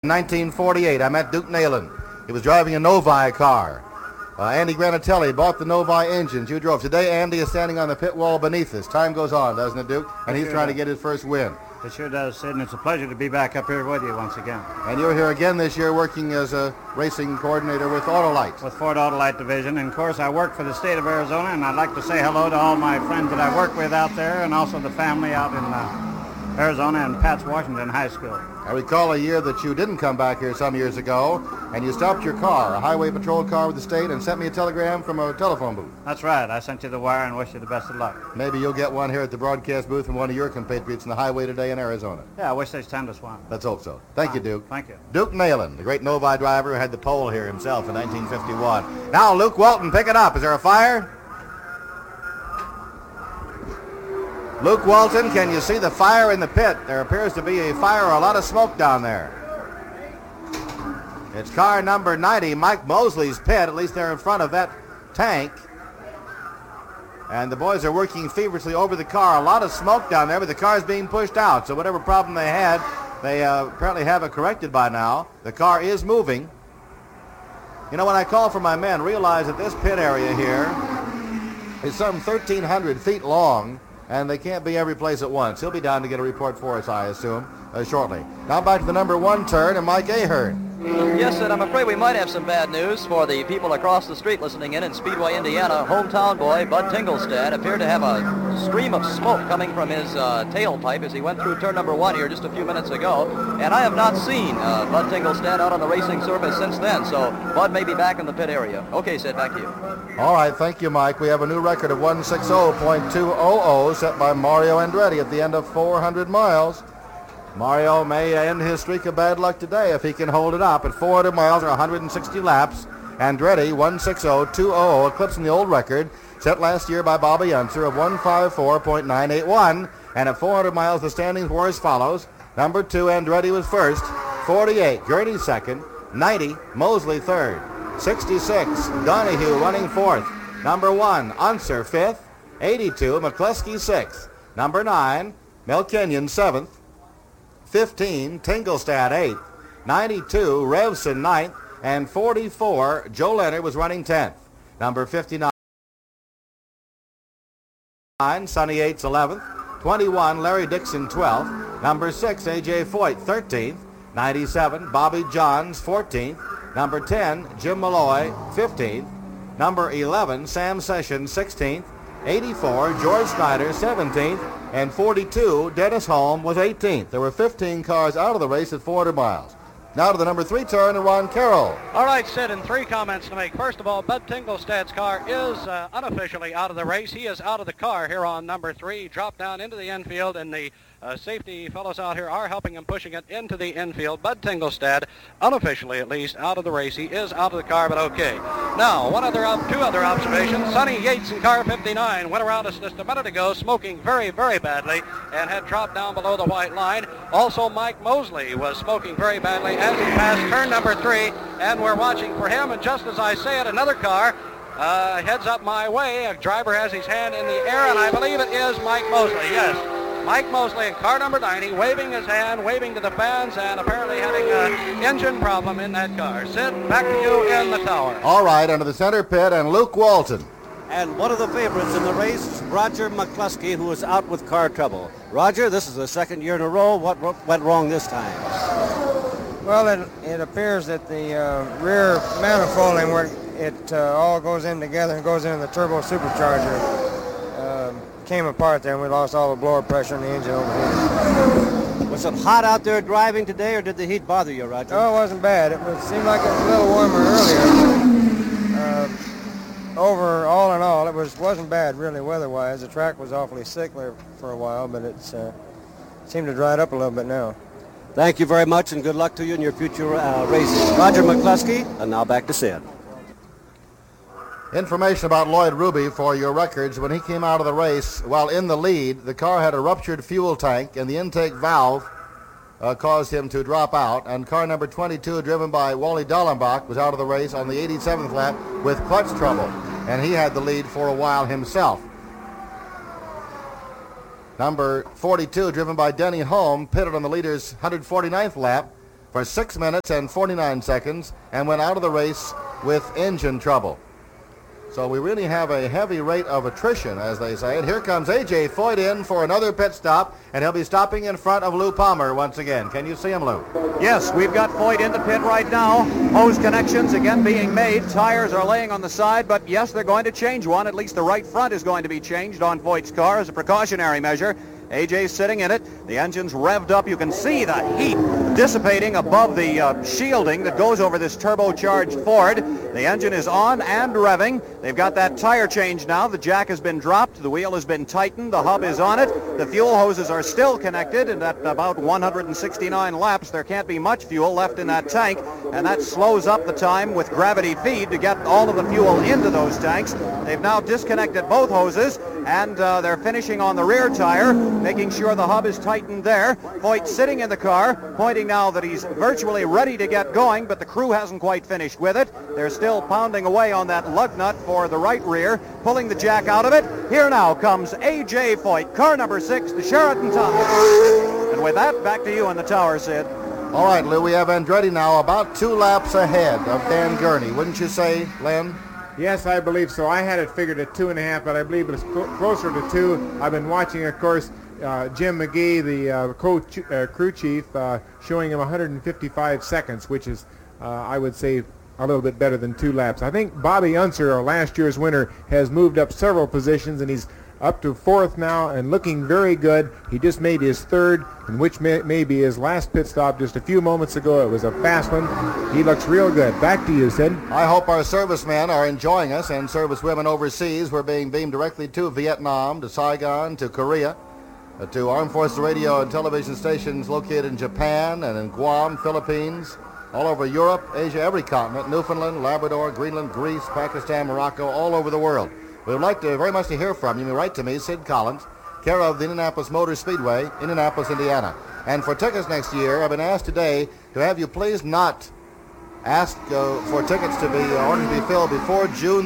In 1948, I met Duke Neyland. He was driving a Novi car. Andy Granatelli bought the Novi engines. You drove. Today, Andy is standing on the pit wall beneath us. Time goes on, doesn't it, Duke? And he's trying to get his first win. It sure does, Sid, and it's a pleasure to be back up here with you once again. And you're here again this year working as a racing coordinator with Autolite. With Ford Autolite Division. And, of course, I work for the state of Arizona, and I'd like to say hello to all my friends that I work with out there and also the family out in Arizona and Pat's Washington High School. I recall a year that you didn't come back here some years ago, and you stopped your car, a highway patrol car with the state, and sent me a telegram from a telephone booth. That's right. I sent you the wire and wish you the best of luck. Maybe you'll get one here at the broadcast booth from one of your compatriots in the highway today in Arizona. Yeah, I wish there's time to swap. Let's hope so. Thank you, Duke. Thank you. Duke Neyland, the great Novi driver who had the pole here himself in 1951. Now, Luke Walton, pick it up. Is there a fire? Luke Walton, can you see the fire in the pit? There appears to be a fire or a lot of smoke down there. It's car number 90, Mike Mosley's pit. At least they're in front of that tank. And the boys are working feverishly over the car. A lot of smoke down there, but the car is being pushed out. So whatever problem they had, they apparently have it corrected by now. The car is moving. You know, when I call for my men, realize that this pit area here is some 1,300 feet long, and they can't be every place at once. He'll be down to get a report for us, I assume, shortly. Now back to the number 1 turn and Mike Ahern. Yes, and I'm afraid we might have some bad news for the people across the street listening in Speedway, Indiana. Hometown boy Bud Tingelstad appeared to have a stream of smoke coming from his tailpipe as he went through turn number 1 here just a few minutes ago. And I have not seen Bud Tingelstad out on the racing surface since then, so Bud may be back in the pit area. Okay, Sid, back to you. All right, thank you, Mike. We have a new record of 160.200 set by Mario Andretti at the end of 400 miles. Mario may end his streak of bad luck today if he can hold it up. At 400 miles or 160 laps, Andretti 160.200, eclipsing the old record set last year by Bobby Unser of 154.981. And at 400 miles, the standings were as follows. Number 2, Andretti was first. 48, Gurney second. 90, Mosley third. 66, Donahue running fourth. Number 1, Unser fifth. 82, McCluskey sixth. Number 9, Melkenyon seventh. 15, Tingelstad 8th, 92, Revson 9th, and 44, Joe Leonard was running 10th. Number 59, Sonny Yates 11th, 21, Larry Dixon 12th, number 6, A.J. Foyt 13th, 97, Bobby Johns 14th, number 10, Jim Malloy 15th, number 11, Sam Sessions 16th, 84, George Snyder 17th, and 42, Dennis Holm was 18th. There were 15 cars out of the race at 400 miles. Now to the number 3 turn and Ron Carroll. All right, Sid, and 3 comments to make. First of all, Bud Tingelstad's car is unofficially out of the race. He is out of the car here on number 3. He dropped down into the infield, and the safety fellows out here are helping him, pushing it into the infield. Bud Tingelstad, unofficially at least, out of the race. He is out of the car, but okay. Now, 2 other observations. Sonny Yates in car 59 went around us just a minute ago smoking very, very badly and had dropped down below the white line. Also, Mike Mosley was smoking very badly as he passed turn number 3, and we're watching for him. And just as I say it, another car heads up my way. A driver has his hand in the air, and I believe it is Mike Mosley. Yes. Mike Mosley in car number 90, waving his hand, waving to the fans, and apparently having an engine problem in that car. Sid, back to you in the tower. All right, under the center pit, and Luke Walton. And one of the favorites in the race, Roger McCluskey, who is out with car trouble. Roger, this is the second year in a row. What went wrong this time? Well, it appears that the rear manifolding, where it all goes in together and goes into the turbo supercharger, came apart there, and we lost all the blower pressure in the engine overheated. Was it hot out there driving today, or did the heat bother you, Roger? No, it wasn't bad. It seemed like it was a little warmer earlier. All in all, it wasn't bad, really, weather-wise. The track was awfully sick there for a while, but it seemed to dry up a little bit now. Thank you very much, and good luck to you in your future races. Roger McCluskey, and now back to Sid. Information about Lloyd Ruby for your records. When he came out of the race, while in the lead, the car had a ruptured fuel tank, and the intake valve caused him to drop out. And car number 22, driven by Wally Dallenbach, was out of the race on the 87th lap with clutch trouble, and he had the lead for a while himself. Number 42, driven by Denny Holm, pitted on the leader's 149th lap for 6 minutes and 49 seconds and went out of the race with engine trouble. So we really have a heavy rate of attrition, as they say. And here comes A.J. Foyt in for another pit stop, and he'll be stopping in front of Lou Palmer once again. Can you see him, Lou? Yes, we've got Foyt in the pit right now. Hose connections again being made. Tires are laying on the side, but yes, they're going to change one. At least the right front is going to be changed on Foyt's car as a precautionary measure. AJ's sitting in it. The engine's revved up. You can see the heat dissipating above the shielding that goes over this turbocharged Ford. The engine is on and revving. They've got that tire change now. The jack has been dropped. The wheel has been tightened. The hub is on it. The fuel hoses are still connected, and at about 169 laps, there can't be much fuel left in that tank, and that slows up the time with gravity feed to get all of the fuel into those tanks. They've now disconnected both hoses, and they're finishing on the rear tire, making sure the hub is tightened there. Foyt sitting in the car, pointing now that he's virtually ready to get going, but the crew hasn't quite finished with it. They're still pounding away on that lug nut for the right rear, pulling the jack out of it. Here now comes A.J. Foyt, car number 6, the Sheraton Thomas. And with that, back to you in the tower, Sid. All right, Lou, we have Andretti now about 2 laps ahead of Dan Gurney. Wouldn't you say, Len? Yes, I believe so. I had it figured at 2.5, but I believe it's closer to 2. I've been watching, of course, Jim McGee, the crew chief, showing him 155 seconds, which is, I would say, a little bit better tun 2 laps. I think Bobby Unser, our last year's winner, has moved up several positions, and he's up to 4th now and looking very good. He just made his 3rd, and which may be his last pit stop just a few moments ago. It was a fast one. He looks real good. Back to you, Sid. I hope our servicemen are enjoying us, and servicewomen overseas. We're being beamed directly to Vietnam, to Saigon, to Korea, to Armed Forces radio and television stations located in Japan and in Guam, Philippines, all over Europe, Asia, every continent, Newfoundland, Labrador, Greenland, Greece, Pakistan, Morocco, all over the world. We would like to very much to hear from you. You may write to me, Sid Collins, care of the Indianapolis Motor Speedway, Indianapolis, Indiana. And for tickets next year, I've been asked today to have you please not ask for tickets to be orders to be filled before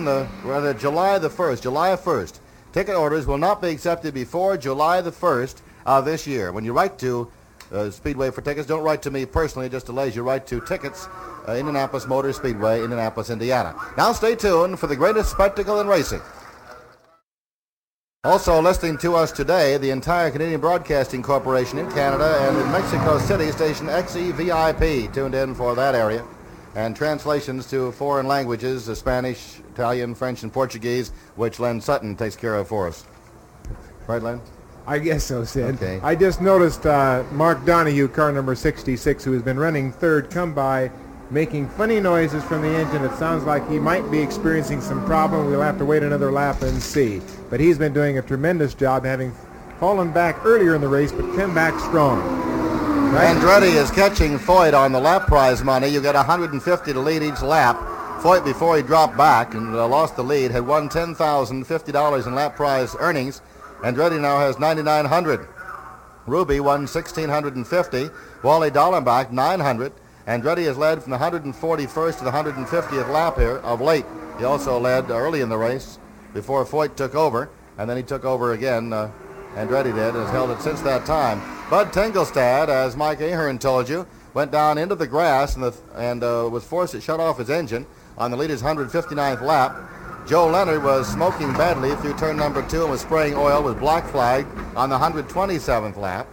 July the 1st. July 1st. Ticket orders will not be accepted before July the 1st of this year. When you write to Speedway for tickets, don't write to me personally, just delays. You write to Tickets, Indianapolis Motor Speedway, Indianapolis, Indiana. Now stay tuned for the greatest spectacle in racing. Also listening to us today, the entire Canadian Broadcasting Corporation in Canada and in Mexico City, station XEVIP, tuned in for that area. And translations to foreign languages, Spanish, Italian, French, and Portuguese, which Len Sutton takes care of for us. Right, Len? I guess so, Sid. Okay. I just noticed Mark Donahue, car number 66, who has been running 3rd, come by, making funny noises from the engine. It sounds like he might be experiencing some problem. We'll have to wait another lap and see. But he's been doing a tremendous job, having fallen back earlier in the race, but come back strong. Right? Andretti is catching Foyt on the lap prize money. You get $150 to lead each lap. Foyt, before he dropped back and lost the lead, had won $10,050 in lap prize earnings. Andretti now has $9,900. Ruby won $1,650. Wally Dallenbach $900. Andretti has led from the 141st to the 150th lap here of late. He also led early in the race before Foyt took over, and then he took over again. Andretti did, and has held it since that time. Bud Tingelstad, as Mike Ahern told you, went down into the grass and was forced to shut off his engine on the leader's 159th lap. Joe Leonard was smoking badly through turn number 2 and was spraying oil with black flag on the 127th lap.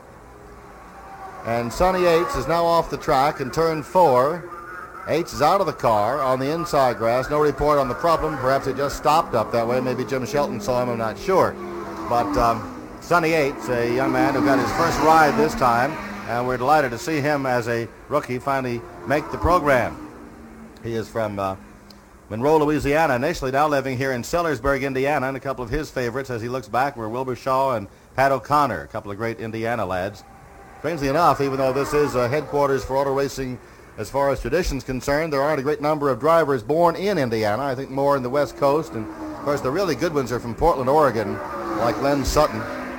And Sonny Yates is now off the track in turn 4. Yates is out of the car on the inside grass. No report on the problem. Perhaps it just stopped up that way. Maybe Jim Shelton saw him, I'm not sure. But Sonny Yates, a young man who got his first ride this time, and we're delighted to see him as a rookie finally make the program. He is from Monroe, Louisiana, initially, now living here in Sellersburg, Indiana, and a couple of his favorites as he looks back were Wilbur Shaw and Pat O'Connor, a couple of great Indiana lads. Strangely enough, even though this is headquarters for auto racing as far as tradition's concerned, there aren't a great number of drivers born in Indiana. I think more in the West Coast, and of course the really good ones are from Portland, Oregon, like Len Sutton.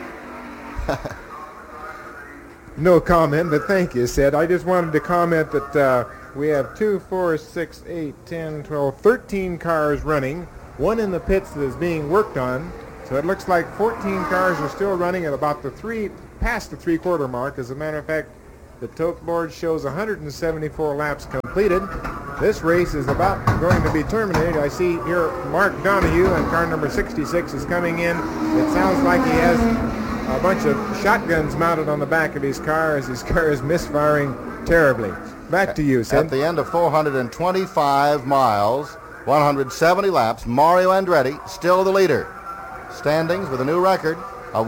No comment, but thank you, Sid. I just wanted to comment that we have 2, 4, 6, 8, 10, 12, 13 cars running, one in the pits that is being worked on. So it looks like 14 cars are still running at about past the 3/4 mark. As a matter of fact, The tote board shows 174 laps completed. This race is about going to be terminated. I see here Mark Donahue and car number 66 is coming in. It sounds like he has a bunch of shotguns mounted on the back of his car as his car is misfiring terribly. Back to you, Sid. At the end of 425 miles, 170 laps, Mario Andretti still the leader. Standings with a new record of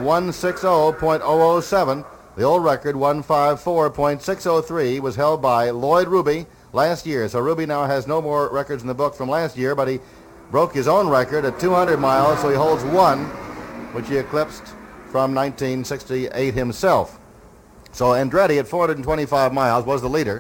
160.007. The old record, 154.603, was held by Lloyd Ruby last year. So Ruby now has no more records in the book from last year, but he broke his own record at 200 miles, so he holds one, which he eclipsed from 1968 himself. So Andretti at 425 miles was the leader.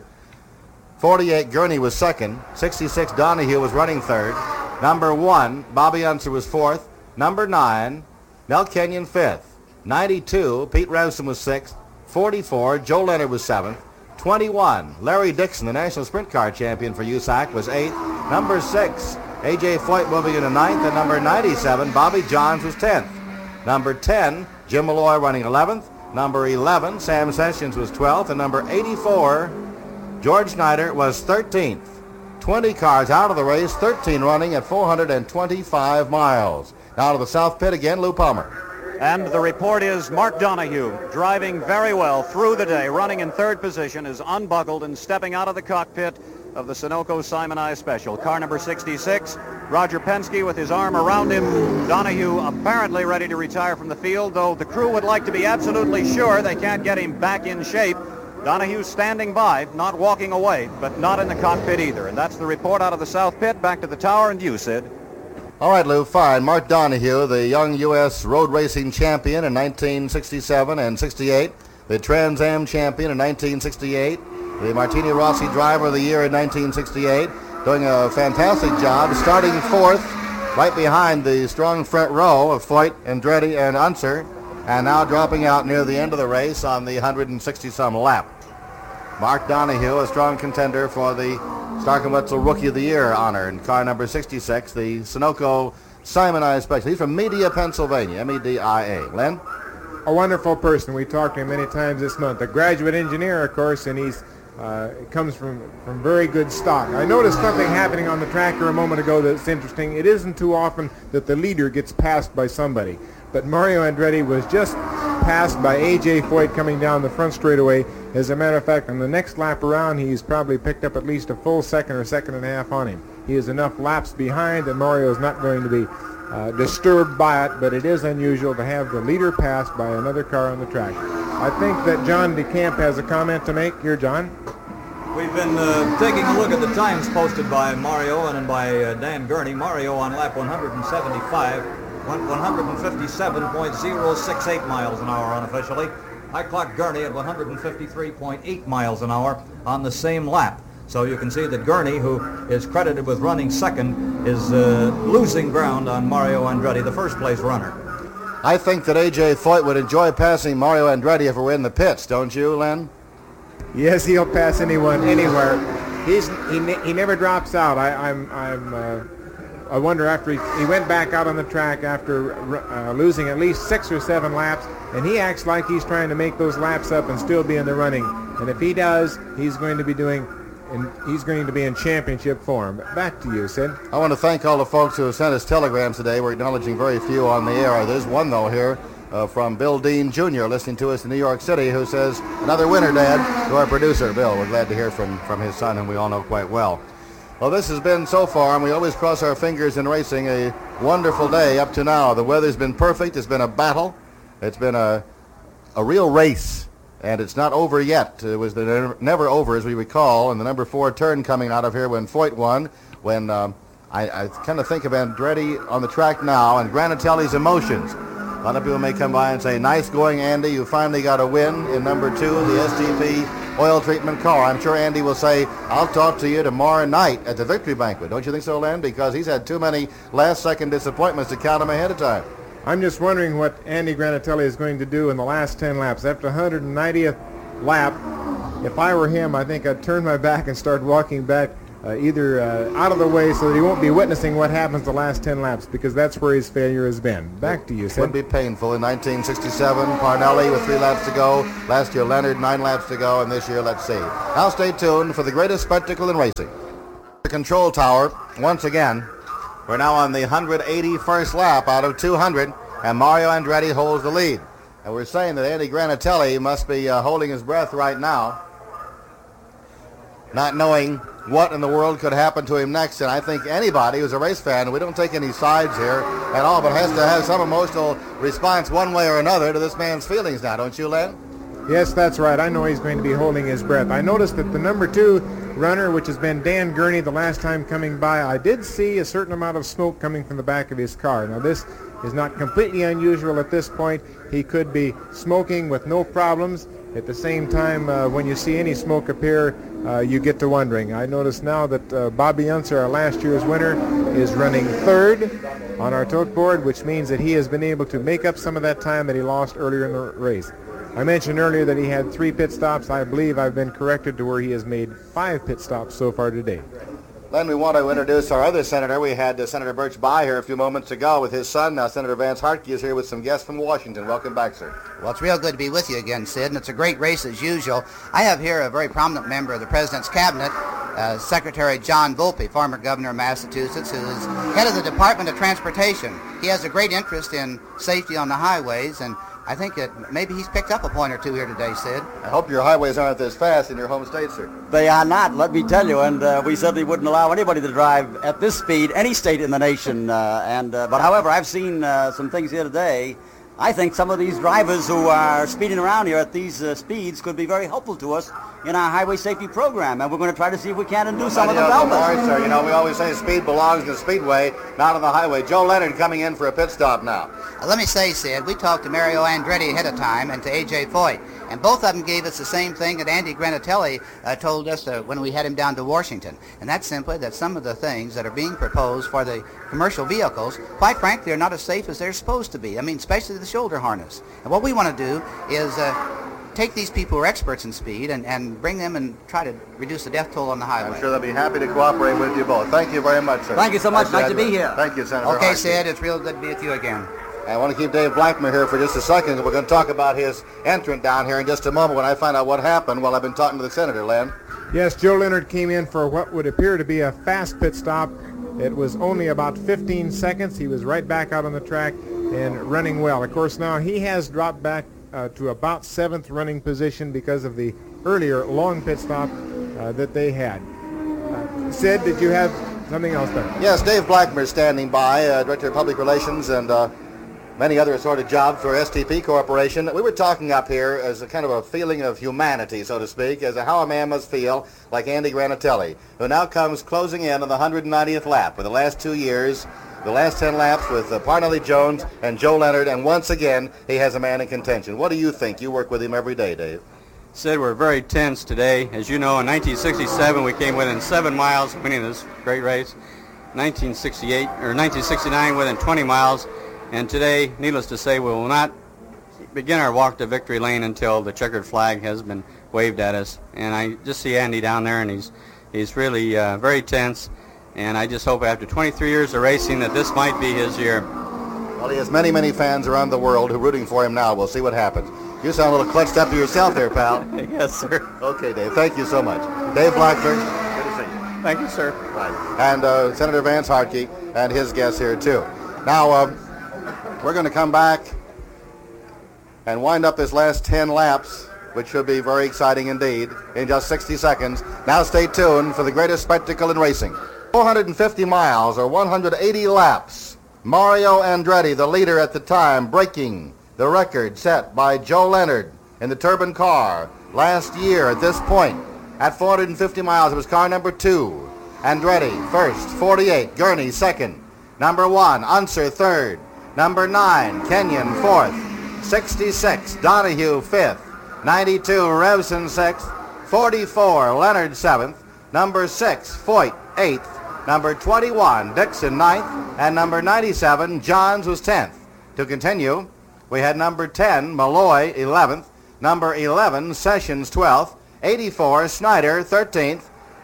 48 Gurney was second. 66 Donahue was running third. Number 1, Bobby Unser was fourth. Number 9, Mel Kenyon fifth. 92, Pete Ransom was sixth. 44, Joe Leonard was seventh. 21, Larry Dixon, the national sprint car champion for USAC, was eighth. Number 6, A.J. Foyt moving into ninth. And number 97, Bobby Johns was 10th. Number 10, Jim Malloy running 11th. Number 11, Sam Sessions was 12th. And number 84, George Snyder was 13th. 20 cars out of the race, 13 running at 425 miles. Now to the South Pit again, Lou Palmer. And the report is Mark Donahue, driving very well through the day, running in third position, is unbuckled and stepping out of the cockpit of the Sunoco Simonized Special. Car number 66, Roger Penske with his arm around him. Donahue apparently ready to retire from the field, though the crew would like to be absolutely sure they can't get him back in shape. Donahue standing by, not walking away, but not in the cockpit either. And that's the report out of the South Pit. Back to the tower and you, Sid. All right, Lou, fine. Mark Donahue, the young U.S. road racing champion in 1967 and 68, the Trans Am champion in 1968, the Martini Rossi Driver of the Year in 1968, doing a fantastic job, starting fourth, right behind the strong front row of Foyt, Andretti, and Unser, and now dropping out near the end of the race on the 160-some lap. Mark Donahue, a strong contender for the Stark & Wetzel Rookie of the Year honor in car number 66, the Sunoco Simonized Special. He's from Media, Pennsylvania, M-E-D-I-A. Len? A wonderful person. We talked to him many times this month. A graduate engineer, of course, and he's comes from very good stock. I noticed something happening on the track here a moment ago that's interesting. It isn't too often that the leader gets passed by somebody, but Mario Andretti was just passed by A.J. Foyt coming down the front straightaway. As a matter of fact, on the next lap around, he's probably picked up at least a full second or second and a half on him. He is enough laps behind that Mario is not going to be disturbed by it, but it is unusual to have the leader passed by another car on the track. I think that John DeCamp has a comment to make. Here, John. We've been taking a look at the times posted by Mario and by Dan Gurney. Mario on lap 175 went 157.068 miles an hour unofficially. I clocked Gurney at 153.8 miles an hour on the same lap. So you can see that Gurney, who is credited with running second, is losing ground on Mario Andretti, the first place runner. I think that A.J. Foyt would enjoy passing Mario Andretti if it were in the pits, don't you, Len? Yes, he'll pass anyone, anywhere. He never drops out. I wonder after he went back out on the track after losing at least 6 or 7 laps, and he acts like he's trying to make those laps up and still be in the running. And if he does, he's going to be in championship form. Back to you, Sid. I want to thank all the folks who have sent us telegrams today. We're acknowledging very few on the air. There's one, though, here from Bill Dean Jr., listening to us in New York City, who says, "Another winner, Dad," to our producer, Bill. We're glad to hear from his son, whom we all know quite well. Well, this has been so far, and we always cross our fingers in racing, a wonderful day up to now. The weather's been perfect. It's been a battle. It's been a real race, and it's not over yet. It was never over, as we recall, and the number 4 turn coming out of here when Foyt won, when I kind of think of Andretti on the track now and Granatelli's emotions. A lot of people may come by and say, "Nice going, Andy. You finally got a win in number 2, the STP oil treatment car." I'm sure Andy will say, "I'll talk to you tomorrow night at the victory banquet." Don't you think so, Len? Because he's had too many last-second disappointments to count him ahead of time. I'm just wondering what Andy Granatelli is going to do in the last 10 laps. After 190th lap, if I were him, I think I'd turn my back and start walking back either out of the way so that he won't be witnessing what happens the last 10 laps, because that's where his failure has been. Back to you, Sid. Would be painful. In 1967, Parnelli with 3 laps to go. Last year, Leonard, 9 laps to go. And this year, let's see. Now stay tuned for the greatest spectacle in racing. The control tower, once again. We're now on the 181st lap out of 200, and Mario Andretti holds the lead. And we're saying that Andy Granatelli must be holding his breath right now, not knowing what in the world could happen to him next. And I think anybody who's a race fan, we don't take any sides here at all, but has to have some emotional response one way or another to this man's feelings now, don't you, Len? Yes, that's right. I know he's going to be holding his breath. I noticed that the number 2 runner, which has been Dan Gurney the last time coming by, I did see a certain amount of smoke coming from the back of his car. Now, this is not completely unusual at this point. He could be smoking with no problems. At the same time, when you see any smoke appear, you get to wondering. I notice now that Bobby Unser, our last year's winner, is running 3rd on our tote board, which means that he has been able to make up some of that time that he lost earlier in the race. I mentioned earlier that he had 3 pit stops. I believe I've been corrected to where he has made 5 pit stops so far today. Then we want to introduce our other senator. We had Senator Birch Bayh here a few moments ago with his son. Now Senator Vance Hartke is here with some guests from Washington. Welcome back, sir. Well, it's real good to be with you again, Sid, and it's a great race as usual. I have here a very prominent member of the President's Cabinet, Secretary John Volpe, former governor of Massachusetts, who is head of the Department of Transportation. He has a great interest in safety on the highways, and I think that maybe he's picked up a point or 2 here today, Sid. I hope your highways aren't this fast in your home state, sir. They are not, let me tell you, and we certainly wouldn't allow anybody to drive at this speed any state in the nation. But however, I've seen some things here today. I think some of these drivers who are speeding around here at these speeds could be very helpful to us in our highway safety program, and we're going to try to see if we can and do some of the development. Sir, you know, we always say speed belongs to the speedway, not on the highway. Joe Leonard coming in for a pit stop now. Let me say, Sid, we talked to Mario Andretti ahead of time and to A.J. Foyt, and both of them gave us the same thing that Andy Granatelli told us when we had him down to Washington, and that's simply that some of the things that are being proposed for the commercial vehicles, quite frankly, are not as safe as they're supposed to be. I mean, especially the shoulder harness. And what we want to do is take these people who are experts in speed and bring them and try to reduce the death toll on the highway. I'm sure they'll be happy to cooperate with you both. Thank you very much, sir. Thank you so much. Nice to be here. Thank you, Senator Okay, Hartke. Sid, it's real good to be with you again. I want to keep Dave Blackmer here for just a second. We're going to talk about his entrant down here in just a moment when I find out what happened while I've been talking to the senator, Len. Yes, Joe Leonard came in for what would appear to be a fast pit stop. It was only about 15 seconds. He was right back out on the track and running well. Of course, now he has dropped back to about 7th running position because of the earlier long pit stop that they had. Sid, did you have something else there? Yes, Dave Blackmer is standing by, Director of Public Relations and many other assorted jobs for STP Corporation. We were talking up here as a kind of a feeling of humanity, so to speak, as how a man must feel like Andy Granatelli, who now comes closing in on the 190th lap. For the last 2 years, the last 10 laps with Parnelli Jones and Joe Leonard, and once again, he has a man in contention. What do you think? You work with him every day, Dave. Sid, we're very tense today. As you know, in 1967, we came within 7 miles of winning this great race. 1969, within 20 miles. And today, needless to say, we will not begin our walk to victory lane until the checkered flag has been waved at us. And I just see Andy down there, and he's really very tense. And I just hope after 23 years of racing that this might be his year. Well, he has many, many fans around the world who are rooting for him now. We'll see what happens. You sound a little clutched up to yourself there, pal. Yes, sir. Okay, Dave. Thank you so much. Dave Blackburn, good to see you. Thank you, sir. Right. And Senator Vance Hartke and his guests here, too. Now, we're going to come back and wind up this last 10 laps, which should be very exciting indeed, in just 60 seconds. Now stay tuned for the greatest spectacle in racing. 450 miles or 180 laps. Mario Andretti, the leader at the time, breaking the record set by Joe Leonard in the Turbine car last year at this point. At 450 miles, it was car number 2. Andretti first, 48. Gurney second. Number 1, Unser third. Number 9, Kenyon fourth. 66, Donahue fifth. 92, Revson sixth. 44, Leonard seventh. Number 6, Foyt eighth. Number 21, Dixon ninth. And number 97, Johns was 10th. To continue, we had number 10, Malloy 11th. Number 11, Sessions 12th. 84, Snyder 13th.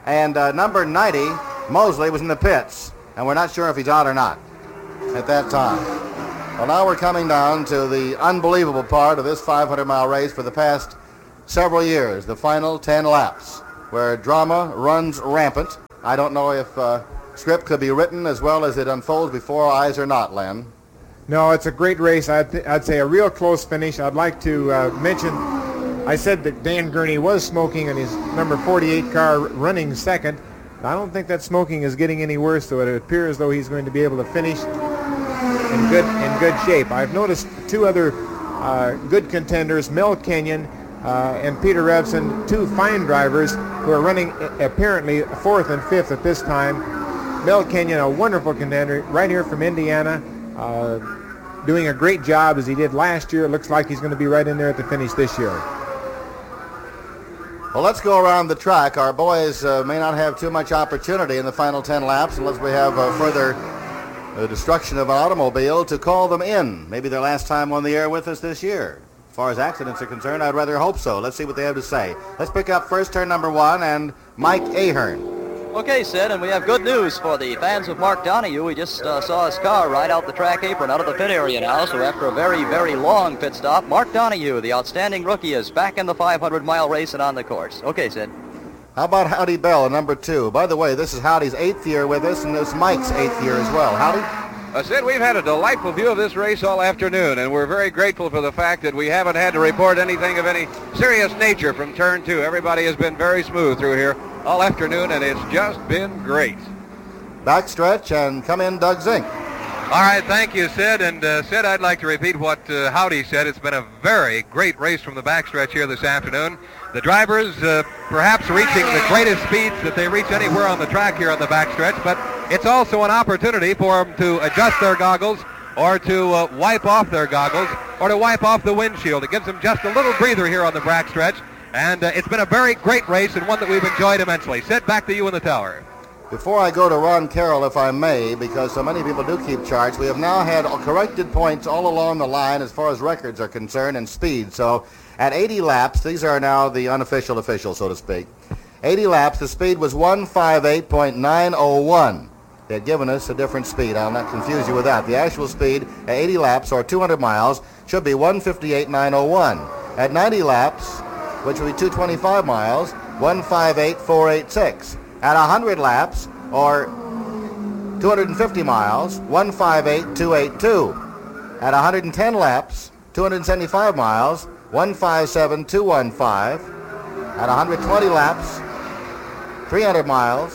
And number 90, Mosley, was in the pits, and we're not sure if he's out or not at that time. Well, now we're coming down to the unbelievable part of this 500-mile race for the past several years, the final 10 laps, where drama runs rampant. I don't know if script could be written as well as it unfolds before our eyes or not, Len. No, it's a great race. I'd say a real close finish. I'd like to mention, I said that Dan Gurney was smoking in his number 48 car running second. I don't think that smoking is getting any worse, so it appears as though he's going to be able to finish in good shape. I've noticed two other good contenders, Mel Kenyon and Peter Revson, two fine drivers who are running apparently fourth and fifth at this time. Mel Kenyon, a wonderful contender, right here from Indiana, doing a great job as he did last year. It looks like he's going to be right in there at the finish this year. Well, let's go around the track. Our boys may not have too much opportunity in the final 10 laps unless we have further destruction of an automobile to call them in. Maybe their last time on the air with us this year. As far as accidents are concerned, I'd rather hope so. Let's see what they have to say. Let's pick up first turn number 1 and Mike Ahern. Okay, Sid, and we have good news for the fans of Mark Donohue. We just saw his car ride out the track apron, out of the pit area now, so after a very, very long pit stop, Mark Donohue, the outstanding rookie, is back in the 500-mile race and on the course. Okay, Sid. How about Howdy Bell, number 2? By the way, this is Howdy's 8th year with us, and this is Mike's 8th year as well. Howdy? Sid, we've had a delightful view of this race all afternoon, and we're very grateful for the fact that we haven't had to report anything of any serious nature from turn 2. Everybody has been very smooth through here all afternoon, and it's just been great. Backstretch, and come in, Doug Zink. All right, thank you, Sid. And Sid, I'd like to repeat what Howdy said. It's been a very great race from the backstretch here this afternoon. The drivers perhaps reaching the greatest speeds that they reach anywhere on the track here on the backstretch, but it's also an opportunity for them to adjust their goggles or to wipe off their goggles or to wipe off the windshield. It gives them just a little breather here on the backstretch, and it's been a very great race and one that we've enjoyed immensely. Sid, back to you in the tower. Before I go to Ron Carroll, if I may, because so many people do keep charts, we have now had corrected points all along the line as far as records are concerned and speed. So at 80 laps, these are now the unofficial officials, so to speak. 80 laps, the speed was 158.901. They had given us a different speed. I'll not confuse you with that. The actual speed at 80 laps, or 200 miles, should be 158.901. At 90 laps, which would be 225 miles, 158.486. At 100 laps, or 250 miles, 158.282. At 110 laps, 275 miles, 157.215. At 120 laps, 300 miles,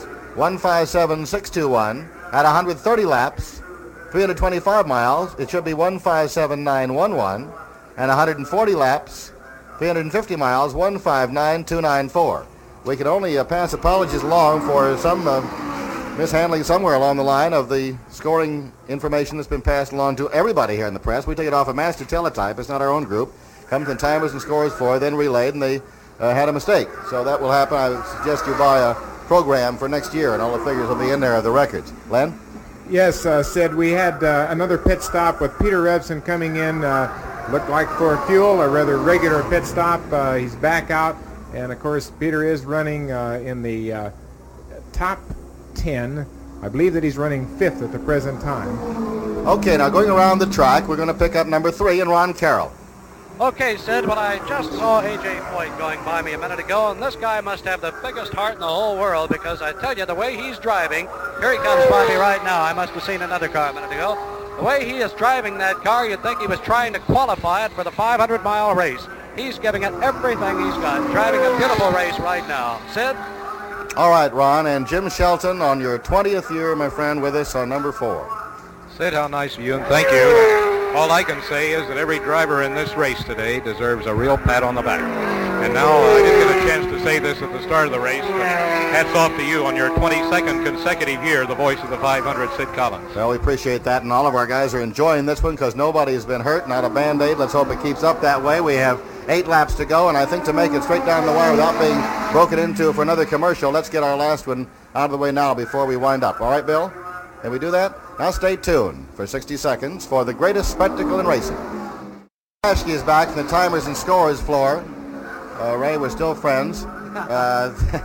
157.621. At 130 laps, 325 miles, it should be 157.911. And 140 laps, 350 miles, 159.294. We can only pass apologies along for some mishandling somewhere along the line of the scoring information that's been passed along to everybody here in the press. We take it off a master teletype. It's not our own group. Comes in timers and scores for, then relayed, and they had a mistake. So that will happen. I would suggest you buy a program for next year, and all the figures will be in there of the records. Len? Yes, Sid, we had another pit stop with Peter Revson coming in. Looked like for fuel, a rather regular pit stop. He's back out. And, of course, Peter is running in the top 10. I believe that he's running 5th at the present time. Okay, now going around the track, we're going to pick up number 3 and Ron Carroll. Okay, Sid, well, I just saw A.J. Foyt going by me a minute ago, and this guy must have the biggest heart in the whole world, because I tell you, the way he's driving, here he comes by me right now. I must have seen another car a minute ago. The way he is driving that car, you'd think he was trying to qualify it for the 500-mile race. He's giving it everything he's got, driving a beautiful race right now. Sid? All right, Ron, and Jim Shelton on your 20th year, my friend, with us on number 4. Sid, how nice of you, and thank you. All I can say is that every driver in this race today deserves a real pat on the back. And now I didn't get a chance to say this at the start of the race, but hats off to you on your 22nd consecutive year, the voice of the 500, Sid Collins. Well, we appreciate that, and all of our guys are enjoying this one because nobody has been hurt, not a Band-Aid. Let's hope it keeps up that way. We have 8 laps to go, and I think to make it straight down the wire without being broken into for another commercial, let's get our last one out of the way now before we wind up. All right, Bill? Can we do that? Now stay tuned for 60 seconds for the greatest spectacle in racing. Ashke is back from the timers and scores floor. Ray, we're still friends.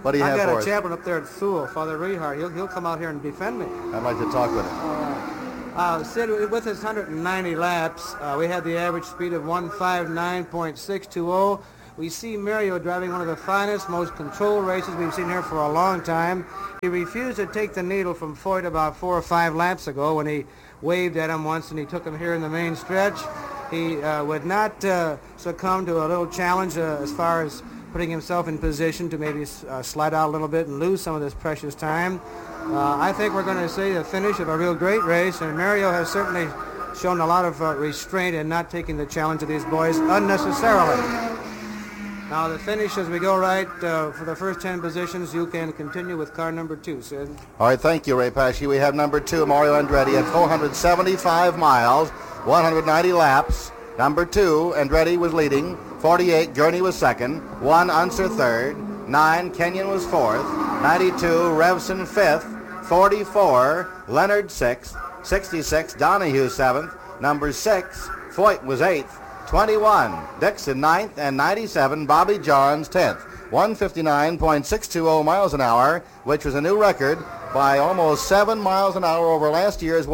What do you have I for got us? a chaplain up there at Sewell, Father Rehart. He'll come out here and defend me. I'd like to talk with him. Sid, with his 190 laps, we had the average speed of 159.620. We see Mario driving one of the finest, most controlled races we've seen here for a long time. He refused to take the needle from Foyt about 4 or 5 laps ago when he waved at him once and he took him here in the main stretch. He would not succumb to a little challenge as far as putting himself in position to maybe slide out a little bit and lose some of this precious time. I think we're going to see the finish of a real great race, and Mario has certainly shown a lot of restraint in not taking the challenge of these boys unnecessarily. Now the finish as we go right for the first 10 positions, you can continue with car number 2, Sid. All right, thank you, Ray Paschke. We have number 2, Mario Andretti, at 475 miles, 190 laps. Number 2, Andretti was leading. 48, Gurney was second. 1, Unser third. 9, Kenyon was fourth. 92, Revson fifth. 44, Leonard sixth. 66, Donahue seventh. Number 6, Foyt was eighth. 21, Dixon ninth, and 97, Bobby Johns 10th. 159.620 miles an hour, which was a new record by almost 7 miles an hour over last year's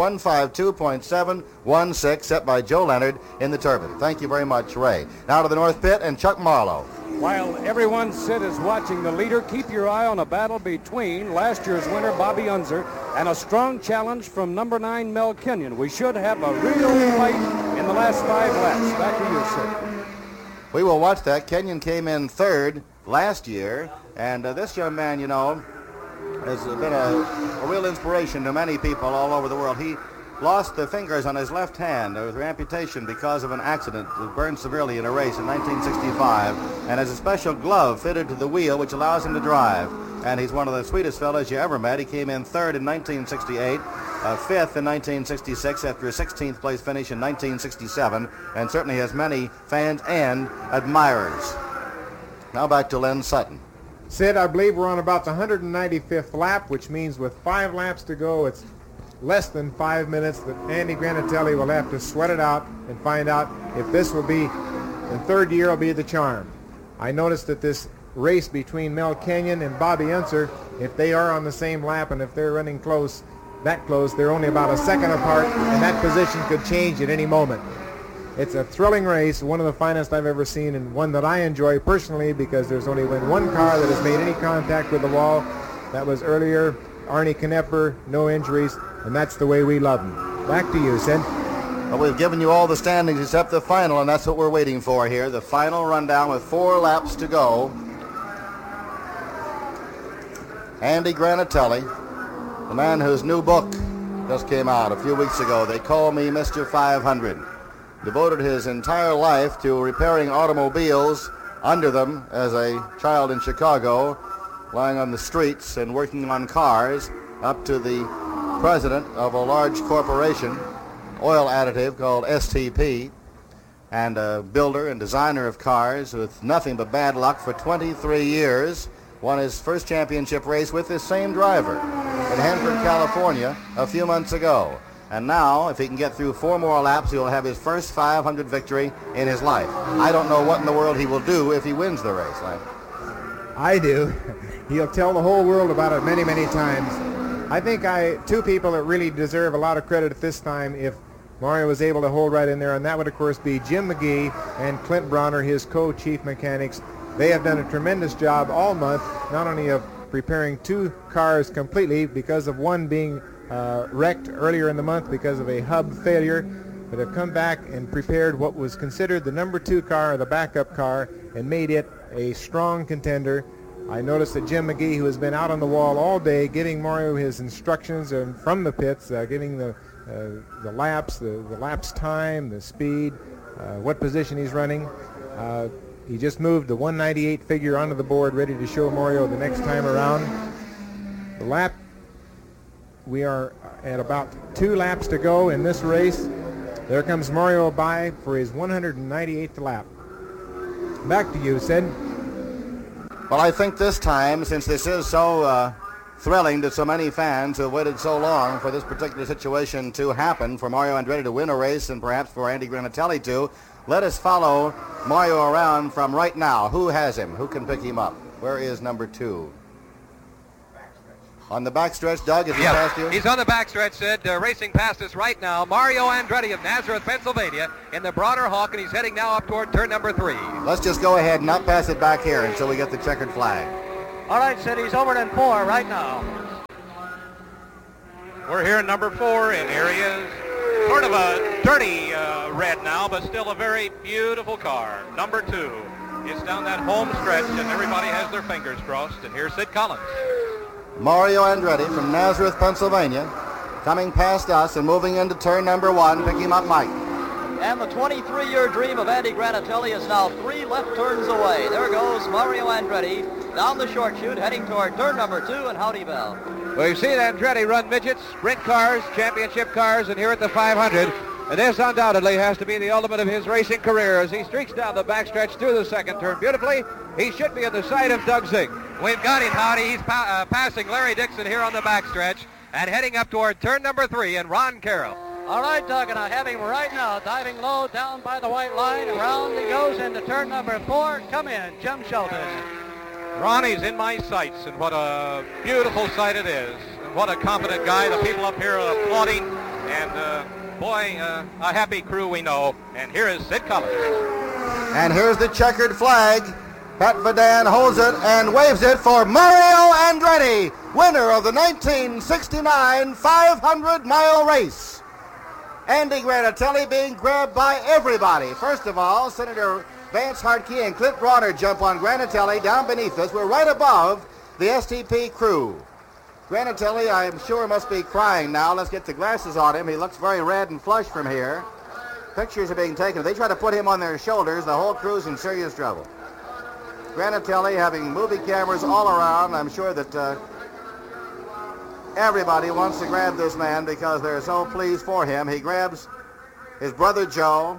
152.716 set by Joe Leonard in the Turbine. Thank you very much, Ray. Now to the North Pit and Chuck Marlowe. While everyone, Sid, is watching the leader, keep your eye on a battle between last year's winner, Bobby Unser, and a strong challenge from number 9, Mel Kenyon. We should have a real fight in the last 5 laps. Back to you, Sid. We will watch that. Kenyon came in third last year, and this young man, you know, has been a real inspiration to many people all over the world. He lost the fingers on his left hand with amputation because of an accident that burned severely in a race in 1965, and has a special glove fitted to the wheel which allows him to drive. And he's one of the sweetest fellows you ever met. He came in third in 1968, fifth in 1966 after a 16th place finish in 1967, and certainly has many fans and admirers. Now back to Len Sutton. Sid, I believe we're on about the 195th lap, which means with 5 laps to go, it's less than 5 minutes that Andy Granatelli will have to sweat it out and find out if this will be, the third year will be the charm. I noticed that this race between Mel Kenyon and Bobby Unser, if they are on the same lap and if they're running close, that close, they're only about a second apart, and that position could change at any moment. It's a thrilling race, one of the finest I've ever seen, and one that I enjoy personally because there's only been one car that has made any contact with the wall. That was earlier, Arnie Knepper, no injuries, and that's the way we love him. Back to you, Sid. Well, we've given you all the standings except the final, and that's what we're waiting for here. The final rundown with 4 laps to go. Andy Granatelli, the man whose new book just came out a few weeks ago, They Call Me Mr. 500, devoted his entire life to repairing automobiles under them as a child in Chicago, lying on the streets and working on cars, up to the president of a large corporation, oil additive called STP, and a builder and designer of cars with nothing but bad luck for 23 years. Won his first championship race with this same driver in Hanford, California a few months ago. And now, if he can get through 4 more laps, he will have his first 500 victory in his life. I don't know what in the world he will do if he wins the race. I do. He'll tell the whole world about it many, many times. I think two people that really deserve a lot of credit at this time if Mario was able to hold right in there, and that would, of course, be Jim McGee and Clint Bronner, his co-chief mechanics. They have done a tremendous job all month, not only of preparing 2 cars completely because of one being wrecked earlier in the month because of a hub failure, but have come back and prepared what was considered the number 2 car, the backup car, and made it a strong contender. I noticed that Jim McGee, who has been out on the wall all day giving Mario his instructions from the pits, giving the laps, the laps time, the speed, what position he's running. He just moved the 198 figure onto the board, ready to show Mario the next time around. The lap, we are at about 2 laps to go in this race. There comes Mario by for his 198th lap. Back to you, Sid. Well, I think this time, since this is so thrilling to so many fans who have waited so long for this particular situation to happen, for Mario Andretti to win a race and perhaps for Andy Granatelli to, let us follow Mario around from right now. Who has him? Who can pick him up? Where is number 2? On the backstretch, Doug, is he past you? He's on the backstretch, Sid, racing past us right now. Mario Andretti of Nazareth, Pennsylvania, in the Bronner Hawk, and he's heading now up toward turn number 3. Let's just go ahead and not pass it back here until we get the checkered flag. All right, Sid, he's over in 4 right now. We're here in number 4, and here he is. Sort of a dirty red now, but still a very beautiful car. Number 2. It's down that home stretch, and everybody has their fingers crossed. And here's Sid Collins. Mario Andretti from Nazareth, Pennsylvania, coming past us and moving into turn number 1. Pick him up, Mike. And the 23-year dream of Andy Granatelli is now 3 left turns away. There goes Mario Andretti down the short chute, heading toward turn number 2 and Howdy Bell. Well, you've seen Andretti run midgets, sprint cars, championship cars, and here at the 500. And this undoubtedly has to be the ultimate of his racing career as he streaks down the backstretch through the second turn beautifully. He should be at the side of Doug Zink. We've got him, Howdy. He's passing Larry Dixon here on the backstretch and heading up toward turn number 3 and Ron Carroll. All right, Doug, and I have him right now diving low down by the white line. Around he goes into turn number 4. Come in, Jim Shelton. Ronnie's in my sights, and what a beautiful sight it is. And what a competent guy. The people up here are applauding, and boy, a happy crew we know. And here is Sid Collins. And here's the checkered flag. Pat Vadan holds it and waves it for Mario Andretti, winner of the 1969 500-mile race. Andy Granatelli being grabbed by everybody. First of all, Senator Vance Hartke and Clint Bronner jump on Granatelli down beneath us. We're right above the STP crew. Granatelli, I'm sure, must be crying now. Let's get the glasses on him. He looks very red and flushed from here. Pictures are being taken. If they try to put him on their shoulders, the whole crew's in serious trouble. Granatelli having movie cameras all around. I'm sure that everybody wants to grab this man because they're so pleased for him. He grabs his brother Joe,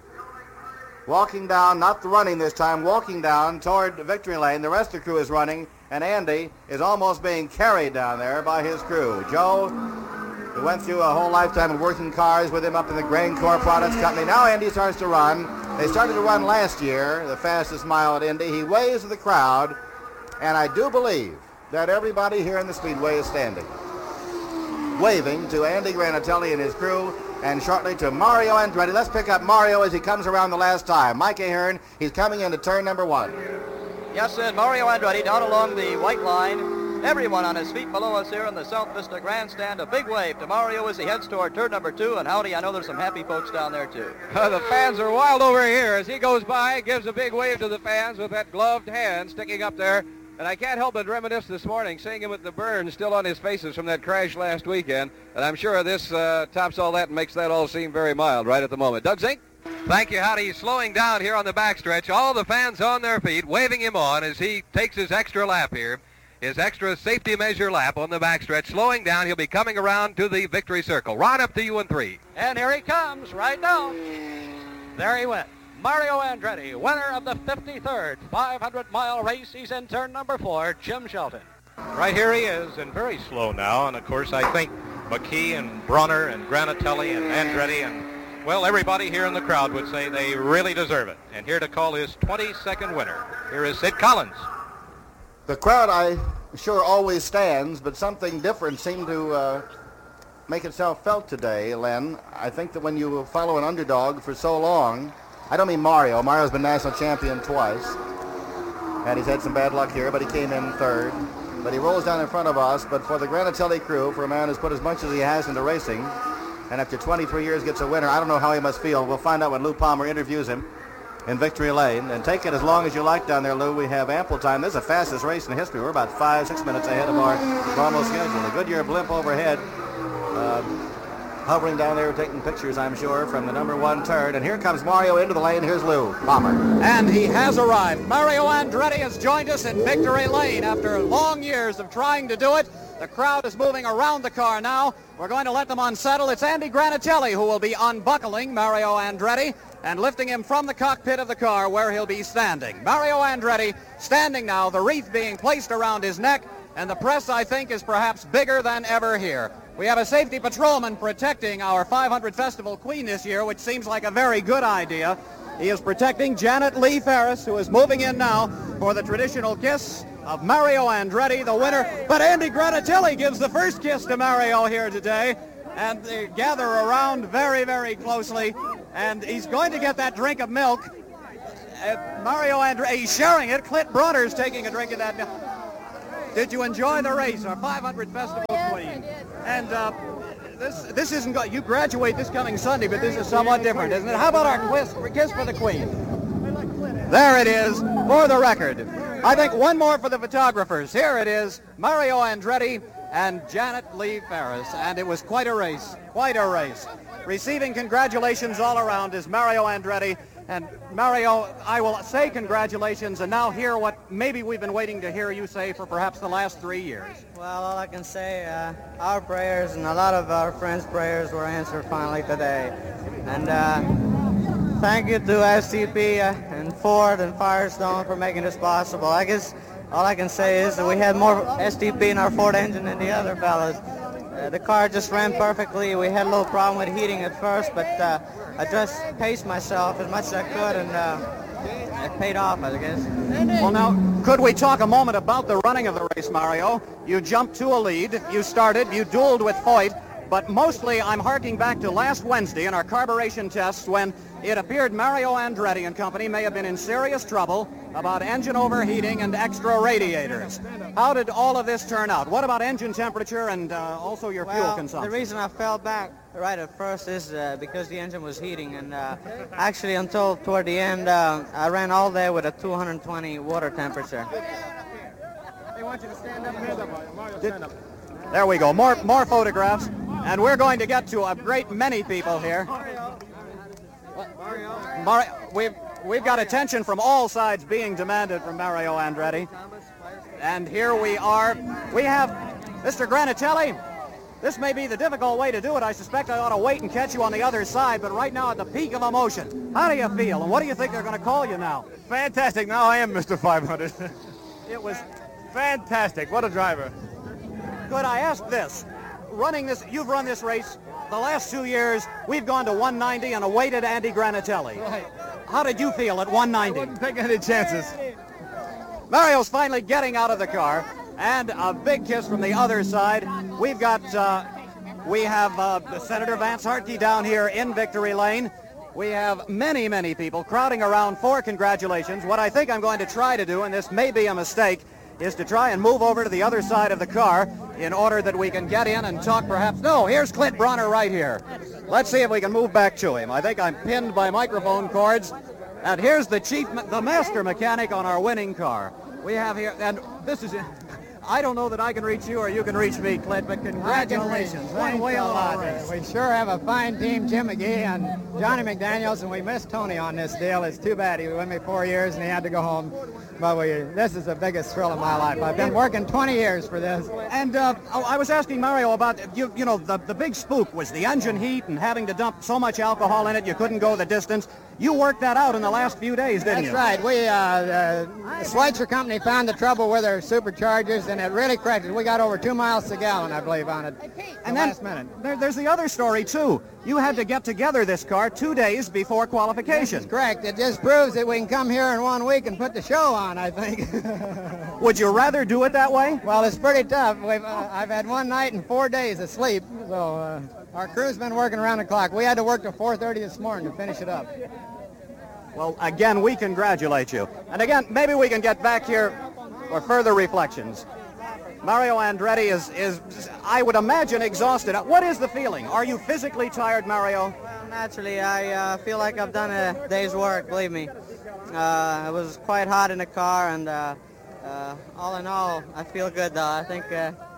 walking down, not running this time, walking down toward victory lane. The rest of the crew is running, and Andy is almost being carried down there by his crew. Joe, who went through a whole lifetime of working cars with him up in the Grain Corp Products Company. Now Andy starts to run. They started to run last year, the fastest mile at Indy. He waves to the crowd, and I do believe that everybody here in the Speedway is standing, waving to Andy Granatelli and his crew, and shortly to Mario Andretti. Let's pick up Mario as he comes around the last time. Mike Ahern, he's coming into turn number 1. Yes, and Mario Andretti down along the white line. Everyone on his feet below us here in the South Vista Grandstand. A big wave to Mario as he heads toward turn number 2. And Howdy, I know there's some happy folks down there, too. The fans are wild over here as he goes by, gives a big wave to the fans with that gloved hand sticking up there. And I can't help but reminisce this morning, seeing him with the burns still on his faces from that crash last weekend. And I'm sure this tops all that and makes that all seem very mild right at the moment. Doug Zink? Thank you, Howdy. He's slowing down here on the backstretch. All the fans on their feet, waving him on as he takes his extra lap here. His extra safety measure lap on the backstretch. Slowing down, he'll be coming around to the victory circle. Ron, up to you in 3. And here he comes right now. There he went. Mario Andretti, winner of the 53rd 500-mile race. He's in turn number 4, Jim Shelton. Right here he is, and very slow now. And, of course, I think McKee and Bronner and Granatelli and Andretti and, well, everybody here in the crowd would say they really deserve it. And here to call his 22nd winner, here is Sid Collins. The crowd, I'm sure, always stands, but something different seemed to make itself felt today, Len. I think that when you follow an underdog for so long, I don't mean Mario. Mario's been national champion twice, and he's had some bad luck here, but he came in 3rd. But he rolls down in front of us. But for the Granatelli crew, for a man who's put as much as he has into racing, and after 23 years gets a winner, I don't know how he must feel. We'll find out when Lou Palmer interviews him in Victory Lane. And take it as long as you like down there, Lou. We have ample time. This is the fastest race in history. We're about 5-6 minutes ahead of our normal schedule. The Goodyear blimp overhead, hovering down there, taking pictures, I'm sure, from the number 1 turn. And here comes Mario into the lane. Here's Lou Palmer. And he has arrived. Mario Andretti has joined us in Victory Lane after long years of trying to do it. The crowd is moving around the car now. We're going to let them unsettle. It's Andy Granatelli who will be unbuckling Mario Andretti and lifting him from the cockpit of the car where he'll be standing. Mario Andretti standing now, the wreath being placed around his neck, and the press, I think, is perhaps bigger than ever here. We have a safety patrolman protecting our 500 Festival Queen this year, which seems like a very good idea. He is protecting Janet Lee Ferris, who is moving in now for the traditional kiss of Mario Andretti, the winner. But Andy Granatelli gives the first kiss to Mario here today, and they gather around very, very closely, and he's going to get that drink of milk. Mario Andretti, he's sharing it. Clint Bronner's taking a drink of that milk. Did you enjoy the race, our 500 Festival Queen? And this isn't good. You graduate this coming Sunday, but this is somewhat different, isn't it? How about our kiss for the Queen? There it is, for the record. I think one more for the photographers. Here it is, Mario Andretti and Janet Lee Ferris, and it was quite a race, quite a race. Receiving congratulations all around is Mario Andretti. And Mario, I will say congratulations and now hear what maybe we've been waiting to hear you say for perhaps the last 3 years. Well, all I can say, our prayers and a lot of our friends' prayers were answered finally today. And thank you to STP and Ford and Firestone for making this possible. I guess all I can say is that we had more STP in our Ford engine than the other fellas. The car just ran perfectly. We had a little problem with heating at first, but I just paced myself as much as I could, and it paid off, I guess. Well, now, could we talk a moment about the running of the race, Mario? You jumped to a lead, you started, you dueled with Foyt, but mostly I'm harking back to last Wednesday in our carburation tests when it appeared Mario Andretti and company may have been in serious trouble about engine overheating and extra radiators. How did all of this turn out? What about engine temperature and also your fuel consumption? The reason I fell back right at first is because the engine was heating, and actually until toward the end, I ran all day with a 220 water temperature. They want you to stand up here. Mario, stand up. There we go. More photographs, and we're going to get to a great many people here. We've got attention from all sides being demanded from Mario Andretti. And here we are. We have Mr. Granatelli. This may be the difficult way to do it. I suspect I ought to wait and catch you on the other side, but right now at the peak of emotion. How do you feel, and what do you think they're going to call you now? Fantastic. Now I am Mr. 500. It was fantastic. What a driver. Good. I ask this. Running this, you've run this race the last 2 years. We've gone to 190 and awaited Andy Granatelli. Right. How did you feel at 190? I wouldn't take any chances. Mario's finally getting out of the car, and a big kiss from the other side. We have Senator Vance Hartke down here in Victory Lane. We have many, many people crowding around for congratulations. What I think I'm going to try to do, and this may be a mistake, is to try and move over to the other side of the car in order that we can get in and talk perhaps. No, here's Clint Bronner right here. Let's see if we can move back to him. I think I'm pinned by microphone cords. And here's the master mechanic on our winning car. We have here, and this is, I don't know that I can reach you or you can reach me, Clint, but congratulations. One whale of a race. We sure have a fine team, Jim McGee and Johnny McDaniels, and we missed Tony on this deal. It's too bad. He was with me 4 years and he had to go home. But this is the biggest thrill of my life. I've been working 20 years for this. And I was asking Mario about, you know, the big spook was the engine heat and having to dump so much alcohol in it you couldn't go the distance. You worked that out in the last few days, didn't you? That's right. The Schweitzer company found the trouble with their superchargers, and it really crashed. We got over 2 miles a gallon, I believe, on it. And then, last minute. There's the other story, too. You had to get together this car 2 days before qualification. That's correct. It just proves that we can come here in 1 week and put the show on, I think. Would you rather do it that way? Well, it's pretty tough. I've had 1 night and 4 days of sleep, so our crew's been working around the clock. We had to work till 4:30 this morning to finish it up. Well, again, we congratulate you. And again, maybe we can get back here for further reflections. Mario Andretti is, I would imagine, exhausted. What is the feeling? Are you physically tired, Mario? Well, naturally, I feel like I've done a day's work, believe me. It was quite hot in the car, and all in all, I feel good, though. I think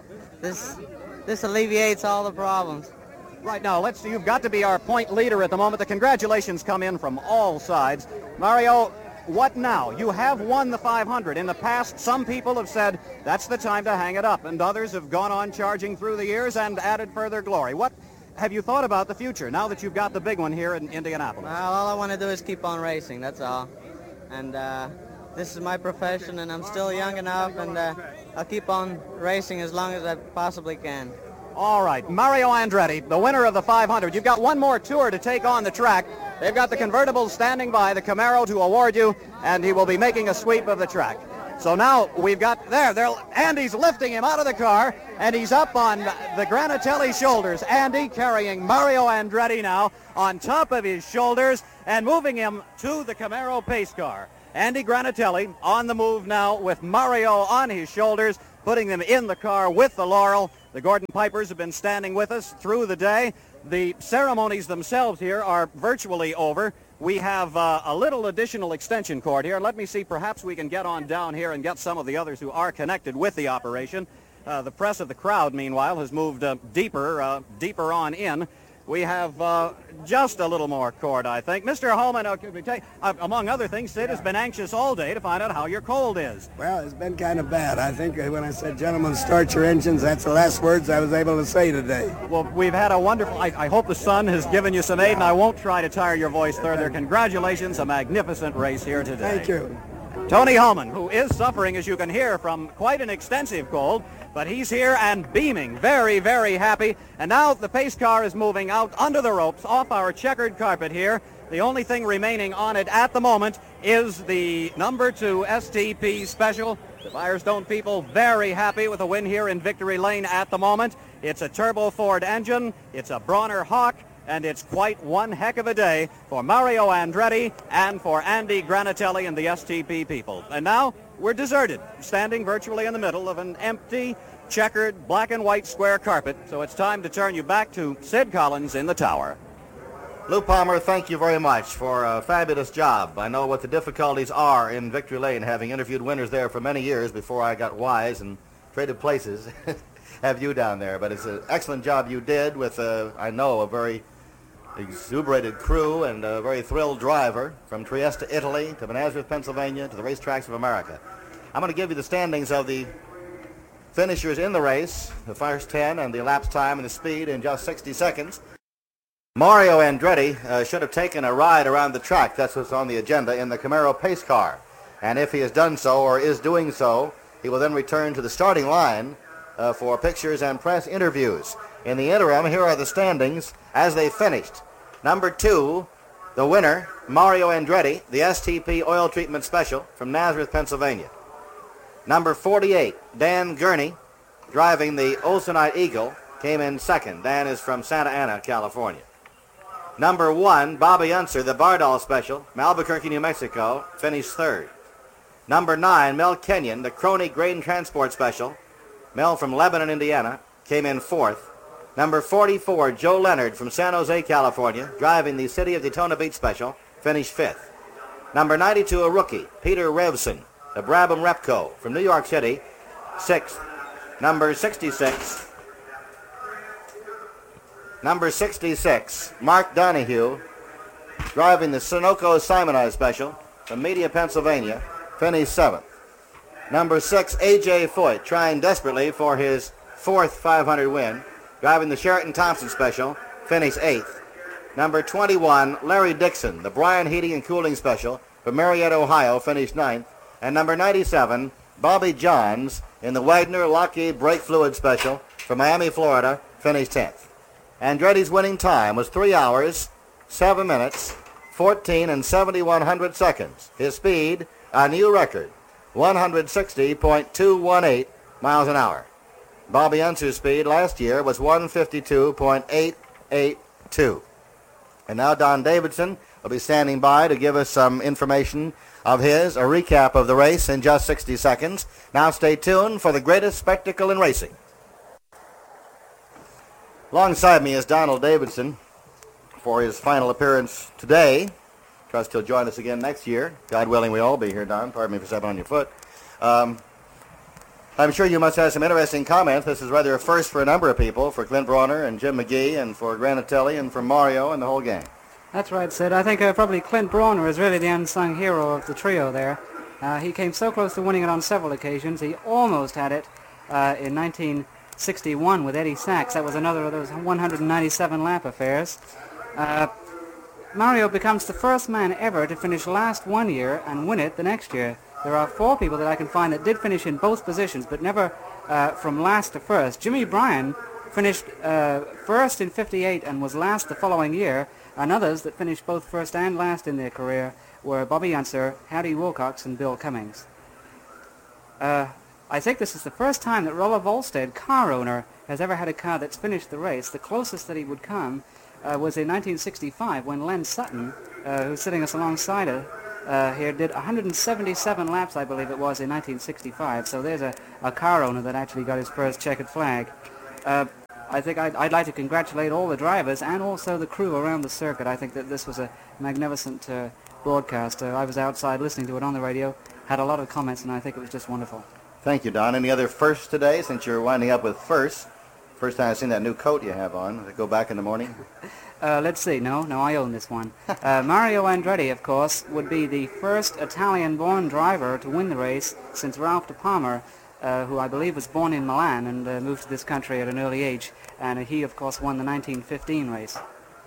this alleviates all the problems. Right now, let's see. You've got to be our point leader at the moment. The congratulations come in from all sides. Mario, what now? You have won the 500. In the past, some people have said that's the time to hang it up, and others have gone on charging through the years and added further glory. What have you thought about the future now that you've got the big one here in Indianapolis? Well, all I want to do is keep on racing, that's all. And this is my profession, and I'm still young enough, and I'll keep on racing as long as I possibly can. All right, Mario Andretti, the winner of the 500. You've got one more tour to take on the track. They've got the convertibles standing by, the Camaro to award you, and he will be making a sweep of the track. So now we've got, Andy's lifting him out of the car, and he's up on the Granatelli shoulders. Andy carrying Mario Andretti now on top of his shoulders and moving him to the Camaro pace car. Andy Granatelli on the move now with Mario on his shoulders, putting them in the car with the Laurel. The Gordon Pipers have been standing with us through the day. The ceremonies themselves here are virtually over. We have a little additional extension cord here. Let me see, perhaps we can get on down here and get some of the others who are connected with the operation. The press of the crowd, meanwhile, has moved deeper on in. We have just a little more cord, I think. Mr. Holman, among other things, Sid has been anxious all day to find out how your cold is. Well, it's been kind of bad. I think when I said, gentlemen, start your engines, that's the last words I was able to say today. Well, we've had a wonderful, I hope the sun has given you some aid, and I won't try to tire your voice further. Congratulations, a magnificent race here today. Thank you. Tony Holman, who is suffering, as you can hear, from quite an extensive cold, but he's here and beaming, very, very happy. And now the pace car is moving out under the ropes off our checkered carpet here. The only thing remaining on it at the moment is the number 2 STP Special. The Firestone people very happy with the win here in Victory Lane at the moment. It's a turbo Ford engine, it's a Bronner Hawk, and it's quite one heck of a day for Mario Andretti and for Andy Granatelli and the STP people. And now we're deserted, standing virtually in the middle of an empty, checkered, black and white square carpet. So it's time to turn you back to Sid Collins in the tower. Lou Palmer, thank you very much for a fabulous job. I know what the difficulties are in Victory Lane, having interviewed winners there for many years before I got wise and traded places. Have you down there. But it's an excellent job you did with, I know, a very exuberated crew and a very thrilled driver from Trieste, Italy, to Nazareth, Pennsylvania, to the racetracks of America. I'm going to give you the standings of the finishers in the race, the first 10, and the elapsed time and the speed in just 60 seconds. Mario Andretti should have taken a ride around the track. That's what's on the agenda in the Camaro pace car. And if he has done so or is doing so, he will then return to the starting line for pictures and press interviews. In the interim, here are the standings as they finished. Number 2, the winner, Mario Andretti, the STP Oil Treatment Special from Nazareth, Pennsylvania. Number 48, Dan Gurney, driving the Olsonite Eagle, came in second. Dan is from Santa Ana, California. Number 1, Bobby Unser, the Bardol Special, from Albuquerque, New Mexico, finished third. Number 9, Mel Kenyon, the Crony Grain Transport Special, Mel from Lebanon, Indiana, came in fourth. Number 44, Joe Leonard from San Jose, California, driving the City of Daytona Beach Special, finished fifth. Number 92, a rookie, Peter Revson, the Brabham Repco from New York City, sixth. Number 66, Mark Donahue, driving the Sunoco Simonite Special from Media, Pennsylvania, finished seventh. Number 6, A.J. Foyt, trying desperately for his fourth 500 win, driving the Sheraton Thompson Special, finished 8th. Number 21, Larry Dixon, the Bryan Heating and Cooling Special from Marietta, Ohio, finished 9th. And number 97, Bobby Johns in the Wagner Lockheed Brake Fluid Special from Miami, Florida, finished 10th. Andretti's winning time was 3 hours, 7 minutes, 14 and 71 seconds. His speed, a new record, 160.218 miles an hour. Bobby Unser's speed last year was 152.882. And now Don Davidson will be standing by to give us some information of his, a recap of the race in just 60 seconds. Now stay tuned for the greatest spectacle in racing. Alongside me is Donald Davidson for his final appearance today. Trust he'll join us again next year. God willing, we'll all be here, Don. Pardon me for stepping on your foot. I'm sure you must have some interesting comments. This is rather a first for a number of people, for Clint Bronner and Jim McGee and for Granatelli and for Mario and the whole gang. That's right, Sid. I think probably Clint Bronner is really the unsung hero of the trio there. He came so close to winning it on several occasions. He almost had it in 1961 with Eddie Sachs. That was another of those 197 lap affairs. Mario becomes the first man ever to finish last one year and win it the next year. There are 4 people that I can find that did finish in both positions, but never from last to first. Jimmy Bryan finished first in 58 and was last the following year, and others that finished both first and last in their career were Bobby Unser, Harry Wilcox, and Bill Cummings. I think this is the first time that Rolla Volstead, car owner, has ever had a car that's finished the race. The closest that he would come was in 1965 when Len Sutton, who's sitting us alongside here, did 177 laps, I believe it was, in 1965. So there's a car owner that actually got his first checkered flag. I think I'd like to congratulate all the drivers and also the crew around the circuit. I think that this was a magnificent broadcast. I was outside listening to it on the radio, had a lot of comments, and I think it was just wonderful. Thank you, Don. Any other firsts today, since you're winding up with firsts? First time I've seen that new coat you have on. Does it go back in the morning? Let's see. No, I own this one. Mario Andretti, of course, would be the first Italian-born driver to win the race since Ralph de Palma, who I believe was born in Milan and moved to this country at an early age. And he, of course, won the 1915 race.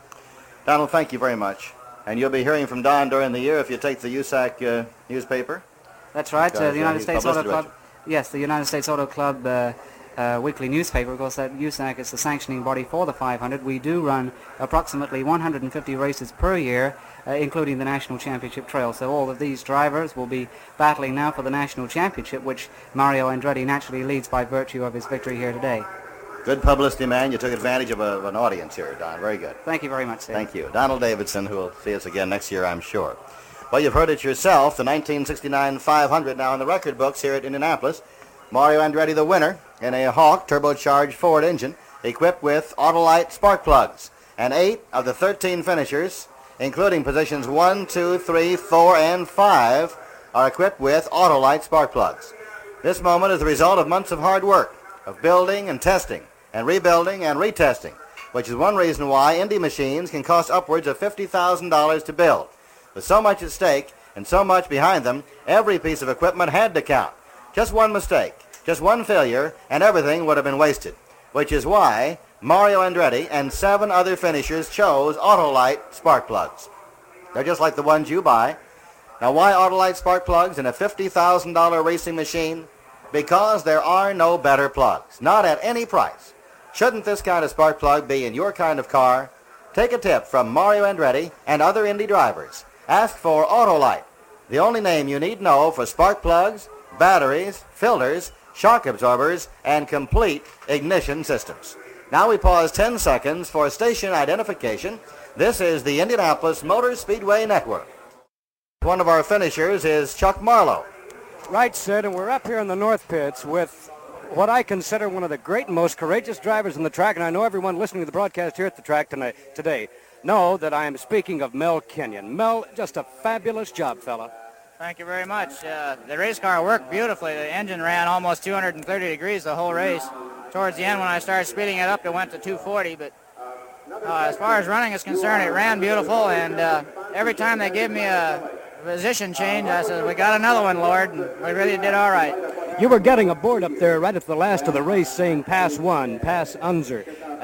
Donald, thank you very much. And you'll be hearing from Don during the year if you take the USAC newspaper? That's right. Because, The United States Auto publicity Club. Yes, the United States Auto Club weekly newspaper. Of course, that USAC is the sanctioning body for the 500. We do run approximately 150 races per year, including the National Championship Trail. So all of these drivers will be battling now for the National Championship, which Mario Andretti naturally leads by virtue of his victory here today. Good publicity, man. You took advantage of an audience here, Don. Very good. Thank you very much, sir. Thank you. Donald Davidson, who will see us again next year, I'm sure. Well, you've heard it yourself, the 1969 500 now in the record books here at Indianapolis. Mario Andretti the winner in a Hawk turbocharged Ford engine equipped with Autolite spark plugs. And 8 of the 13 finishers, including positions 1, 2, 3, 4, and 5, are equipped with Autolite spark plugs. This moment is the result of months of hard work, of building and testing, and rebuilding and retesting, which is one reason why Indy machines can cost upwards of $50,000 to build. With so much at stake and so much behind them, every piece of equipment had to count. Just one mistake, just one failure, and everything would have been wasted, which is why Mario Andretti and 7 other finishers chose Autolite spark plugs. They're just like the ones you buy. Now, why Autolite spark plugs in a $50,000 racing machine? Because there are no better plugs, not at any price. Shouldn't this kind of spark plug be in your kind of car? Take a tip from Mario Andretti and other Indy drivers. Ask for Autolite, the only name you need know for spark plugs, batteries, filters, shock absorbers, and complete ignition systems. Now we pause 10 seconds for station identification. This is the Indianapolis Motor Speedway Network. One of our finishers is Chuck Marlowe. Right, Sid, and we're up here in the North Pits with what I consider one of the great and most courageous drivers on the track, and I know everyone listening to the broadcast here at the track today know that I am speaking of Mel Kenyon. Mel, just a fabulous job, fella. Thank you very much. The race car worked beautifully. The engine ran almost 230 degrees the whole race. Towards the end, when I started speeding it up, it went to 240, but as far as running is concerned, it ran beautiful, and every time they gave me a position change, I said, we got another one, Lord, and we really did all right. You were getting a board up there right at the last of the race saying pass 1, pass Unser.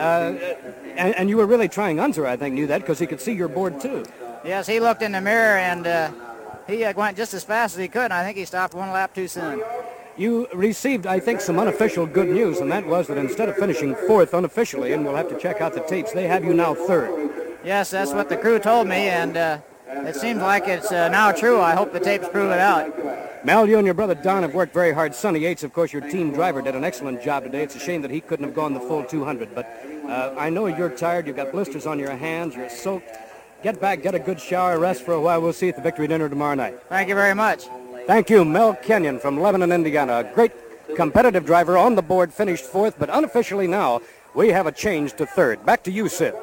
And you were really trying Unser, I think, knew that because he could see your board too. Yes, he looked in the mirror and he went just as fast as he could, and I think he stopped 1 lap too soon. You received, I think, some unofficial good news, and that was that instead of finishing 4th unofficially, and we'll have to check out the tapes, they have you now 3rd. Yes, that's what the crew told me, and it seems like it's now true. I hope the tapes prove it out. Mel, you and your brother Don have worked very hard. Sonny Yates, of course, your team driver, did an excellent job today. It's a shame that he couldn't have gone the full 200, but I know you're tired. You've got blisters on your hands. You're soaked. Get back, get a good shower, rest for a while. We'll see you at the victory dinner tomorrow night. Thank you very much. Thank you, Mel Kenyon from Lebanon, Indiana. A great competitive driver on the board, finished 4th, but unofficially now we have a change to 3rd. Back to you, Sid.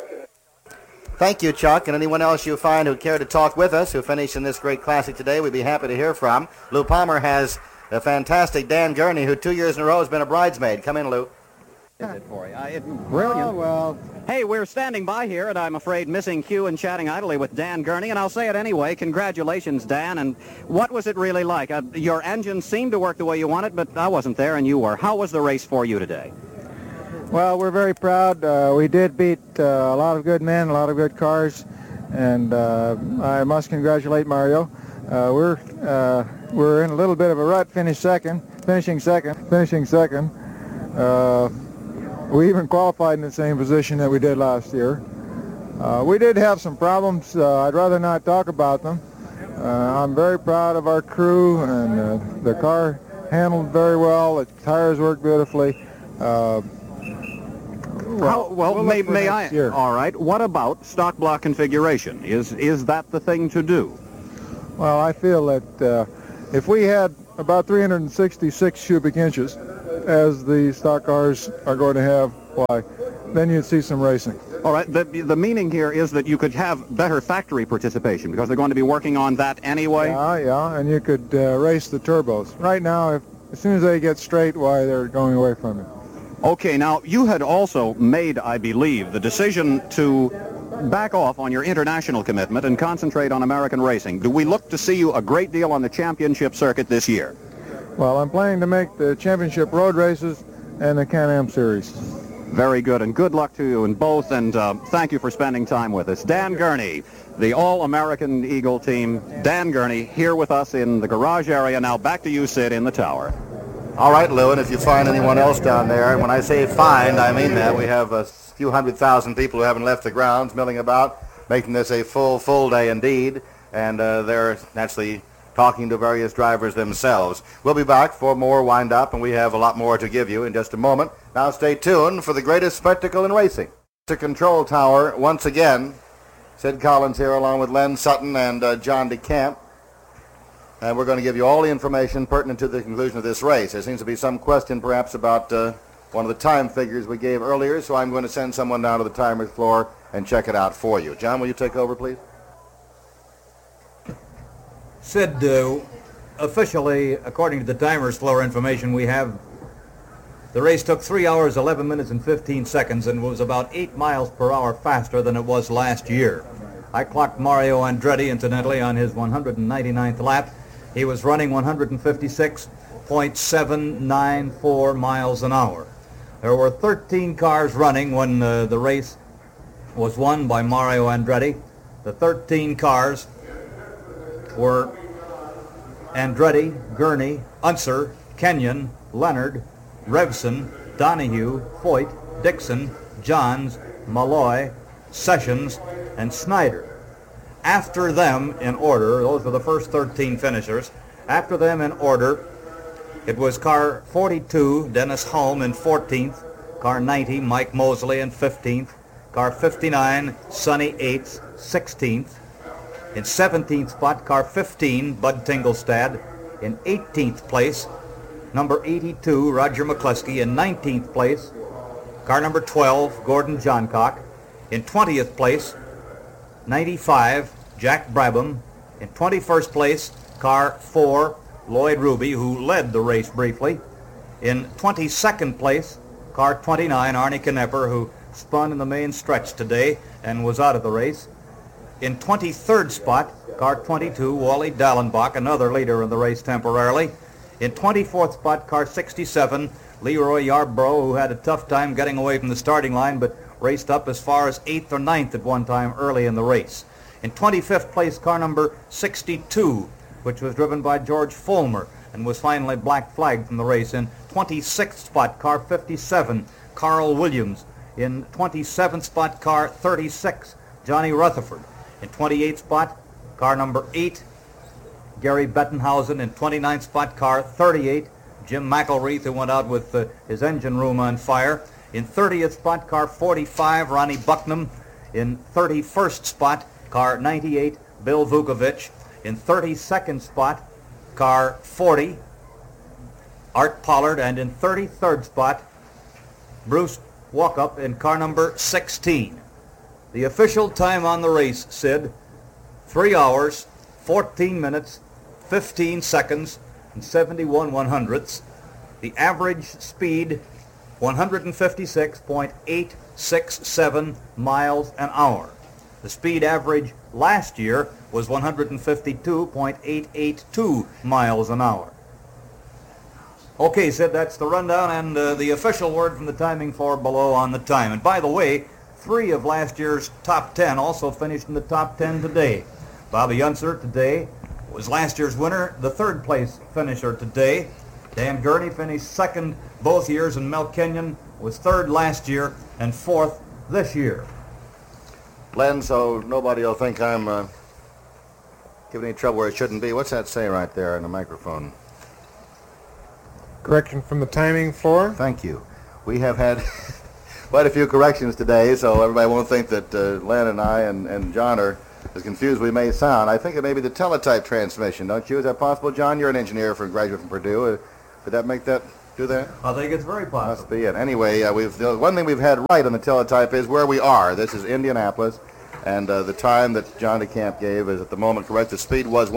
Thank you, Chuck, and anyone else you find who'd care to talk with us who finished in this great classic today, we'd be happy to hear from. Lou Palmer has a fantastic Dan Gurney, who 2 years in a row has been a bridesmaid. Come in, Lou. Brilliant. Well. Hey, we're standing by here, and I'm afraid missing Hugh and chatting idly with Dan Gurney, and I'll say it anyway. Congratulations, Dan. And what was it really like? Your engine seemed to work the way you wanted, but I wasn't there, and you were. How was the race for you today? Well, we're very proud. We did beat a lot of good men, a lot of good cars, and I must congratulate Mario. We're in a little bit of a rut, finishing second. We even qualified in the same position that we did last year. We did have some problems. I'd rather not talk about them. I'm very proud of our crew and the car handled very well. The tires work beautifully. May I? Year. All right. What about stock block configuration? Is that the thing to do? Well, I feel that if we had about 366 cubic inches, as the stock cars are going to have, why, then you'd see some racing. All right. The meaning here is that you could have better factory participation because they're going to be working on that anyway. Yeah, and you could race the turbos. Right now, as soon as they get straight, why, they're going away from it. Okay, now you had also made, I believe, the decision to back off on your international commitment and concentrate on American racing. Do we look to see you a great deal on the championship circuit this year? Well, I'm planning to make the championship road races and the Can-Am series. Very good, and good luck to you in both, and thank you for spending time with us. Dan Gurney, the All-American Eagle team. Dan Gurney here with us in the garage area. Now back to you, Sid, in the tower. All right, Lou, and if you find anyone else down there, and when I say find, I mean that. We have a few 100,000 people who haven't left the grounds milling about, making this a full day indeed, and they're naturally talking to various drivers themselves. We'll be back for more wind-up, and we have a lot more to give you in just a moment. Now stay tuned for the greatest spectacle in racing. To control tower once again, Sid Collins here along with Len Sutton and John DeCamp. And we're going to give you all the information pertinent to the conclusion of this race. There seems to be some question perhaps about one of the time figures we gave earlier, so I'm going to send someone down to the timer's floor and check it out for you. John, will you take over, please? Sid, officially, according to the timer's floor information we have, the race took 3 hours, 11 minutes, and 15 seconds and was about 8 miles per hour faster than it was last year. I clocked Mario Andretti, incidentally, on his 199th lap. He was running 156.794 miles an hour. There were 13 cars running when the race was won by Mario Andretti. The 13 cars were Andretti, Gurney, Unser, Kenyon, Leonard, Revson, Donahue, Foyt, Dixon, Johns, Malloy, Sessions, and Snyder. After them in order, those were the first 13 finishers. After them in order, it was car 42, Dennis Hulme in 14th, car 90, Mike Mosley in 15th, car 59, Sonny Eights, 16th. In 17th spot, car 15, Bud Tingelstad. In 18th place, number 82, Roger McCluskey. In 19th place, car number 12, Gordon Johncock. In 20th place, 95, Jack Brabham. In 21st place, car 4, Lloyd Ruby, who led the race briefly. In 22nd place, car 29, Arnie Knepper, who spun in the main stretch today and was out of the race. In 23rd spot, car 22, Wally Dallenbach, another leader in the race temporarily. In 24th spot, car 67, Leroy Yarborough, who had a tough time getting away from the starting line, but raced up as far as 8th or 9th at one time early in the race. In 25th place, car number 62, which was driven by George Fulmer and was finally black flagged from the race. In 26th spot, car 57, Carl Williams. In 27th spot, car 36, Johnny Rutherford. In 28th spot, car number 8, Gary Bettenhausen. In 29th spot, car 38, Jim McElreath, who went out with his engine room on fire. In 30th spot, car 45, Ronnie Bucknam. In 31st spot, car 98, Bill Vukovich. In 32nd spot, car 40, Art Pollard. And in 33rd spot, Bruce Walkup in car number 16. The official time on the race, Sid, 3 hours, 14 minutes, 15 seconds, and 71 100ths. The average speed, 156.867 miles an hour. The speed average last year was 152.882 miles an hour. Okay, Sid, that's the rundown and the official word from the timing floor below on the time. And by the way, 3 of last year's top 10 also finished in the top 10 today. Bobby Unser today was last year's winner, the 3rd place finisher today. Dan Gurney finished 2nd both years, and Mel Kenyon was 3rd last year and 4th this year. Len, so nobody will think I'm giving any trouble where it shouldn't be. What's that say right there in the microphone? Correction from the timing floor. Thank you. We have had quite a few corrections today, so everybody won't think that Len and I and John are as confused as we may sound. I think it may be the teletype transmission, don't you? Is that possible, John? You're an engineer from graduate from Purdue. Did that make that do that? I think it's very possible. Must be it. Anyway, the one thing we've had right on the teletype is where we are. This is Indianapolis, and the time that John DeCamp gave is at the moment correct. The speed was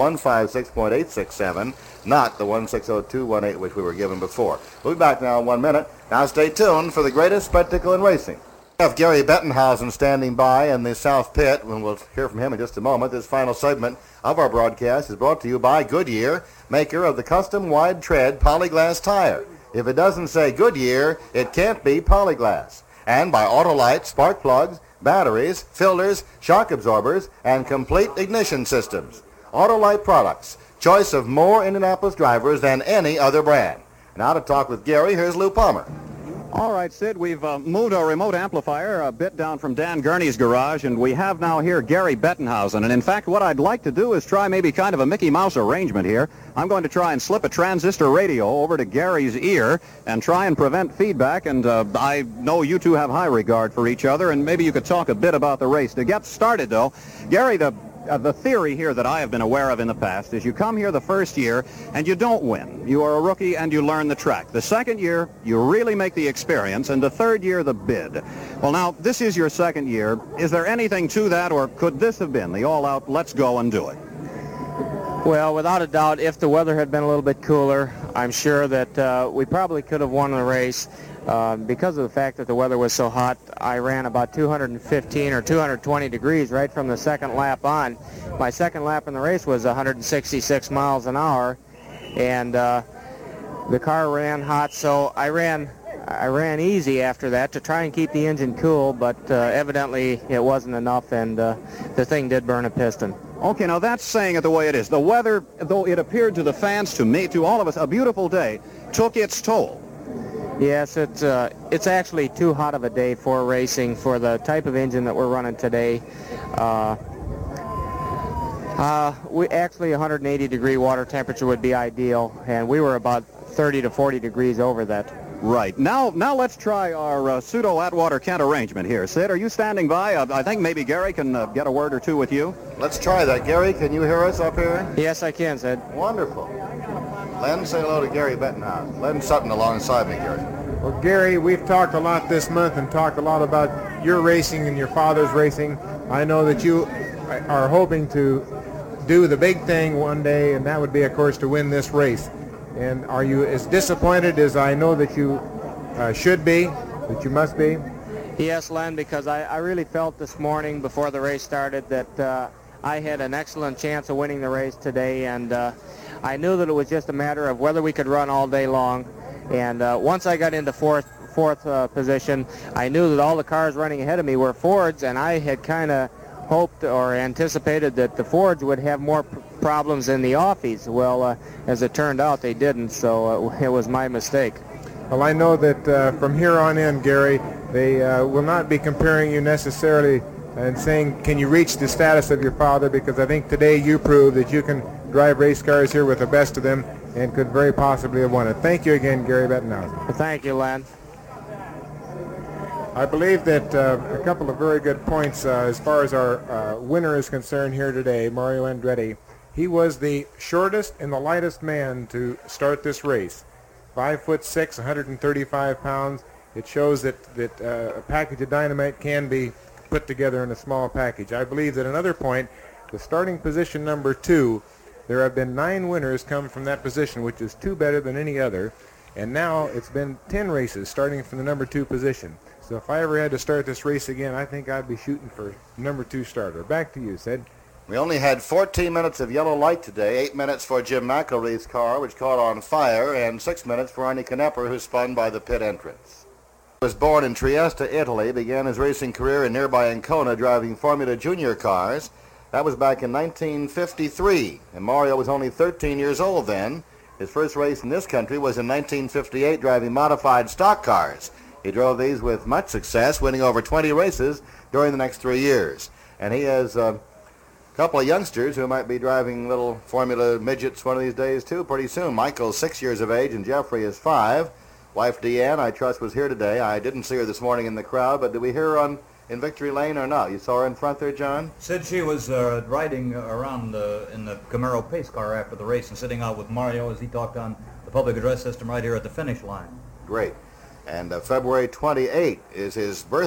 156.867, not the 160.218 which we were given before. We'll be back now in 1 minute. Now stay tuned for the greatest spectacle in racing. We have Gary Bettenhausen standing by in the South Pit, and we'll hear from him in just a moment. This final segment of our broadcast is brought to you by Goodyear, maker of the custom wide tread Polyglass tire. If it doesn't say Goodyear, it can't be Polyglass. And by Autolite spark plugs, batteries, filters, shock absorbers, and complete ignition systems. Autolite products, choice of more Indianapolis drivers than any other brand. Now to talk with Gary, here's Lou Palmer. All right, Sid, we've moved our remote amplifier a bit down from Dan Gurney's garage, and we have now here Gary Bettenhausen. And in fact, what I'd like to do is try maybe kind of a Mickey Mouse arrangement here. I'm going to try and slip a transistor radio over to Gary's ear and try and prevent feedback. And I know you two have high regard for each other, and maybe you could talk a bit about the race. To get started, though, Gary, the theory here that I have been aware of in the past is you come here the first year and you don't win. You are a rookie and you learn the track. The second year, you really make the experience, and the third year, the bid. Well, now, this is your second year. Is there anything to that, or could this have been the all-out, let's go and do it? Well, without a doubt, if the weather had been a little bit cooler, I'm sure that we probably could have won the race. Because of the fact that the weather was so hot, I ran about 215 or 220 degrees right from the second lap on. My second lap in the race was 166 miles an hour, and the car ran hot, so I ran easy after that to try and keep the engine cool, but evidently it wasn't enough, and the thing did burn a piston. Okay, now that's saying it the way it is. The weather, though it appeared to the fans, to me, to all of us, a beautiful day, took its toll. Yes, it's actually too hot of a day for racing for the type of engine that we're running today. We actually 180 degree water temperature would be ideal, and we were about 30 to 40 degrees over that. Right. Now let's try our pseudo Atwater Kent arrangement here. Sid, are you standing by? I think maybe Gary can get a word or two with you. Let's try that. Gary, can you hear us up here? Yes, I can, Sid. Wonderful. Len, say hello to Gary Bettenhausen. Len Sutton alongside me, Gary. Well, Gary, we've talked a lot this month and talked a lot about your racing and your father's racing. I know that you are hoping to do the big thing one day, and that would be, of course, to win this race. And are you as disappointed as I know that you should be, that you must be? Yes, Len, because I really felt this morning before the race started that I had an excellent chance of winning the race today, and I knew that it was just a matter of whether we could run all day long. And once I got into fourth position, I knew that all the cars running ahead of me were Fords, and I had kind of hoped or anticipated that the Fords would have more problems than the Offies. Well, as it turned out, they didn't, so it was my mistake. Well, I know that from here on in, Gary, they will not be comparing you necessarily and saying, can you reach the status of your father, because I think today you proved that you can drive race cars here with the best of them and could very possibly have won it. Thank you again, Gary Bettenhausen. Thank you, Len. I believe that a couple of very good points as far as our winner is concerned here today, Mario Andretti. He was the shortest and the lightest man to start this race. 5'6", 135 pounds. It shows that a package of dynamite can be put together in a small package. I believe that another point, the starting position number 2, there have been 9 winners come from that position, which is 2 better than any other. And now it's been 10 races starting from the number 2 position. So if I ever had to start this race again, I think I'd be shooting for number 2 starter. Back to you, Sid. We only had 14 minutes of yellow light today, 8 minutes for Jim McElreath's car, which caught on fire, and 6 minutes for Arnie Knepper, who spun by the pit entrance. He was born in Trieste, Italy, began his racing career in nearby Ancona driving Formula Junior cars. That was back in 1953, and Mario was only 13 years old then. His first race in this country was in 1958 driving modified stock cars. He drove these with much success, winning over 20 races during the next 3 years. And he has A couple of youngsters who might be driving little Formula midgets one of these days, too, pretty soon. Michael's 6 years of age, and Jeffrey is 5. Wife Deanne, I trust, was here today. I didn't see her this morning in the crowd, but did we hear her in Victory Lane or not? You saw her in front there, John? Said she was riding around in the Camaro pace car after the race and sitting out with Mario as he talked on the public address system right here at the finish line. Great. And February 28 is his birthday.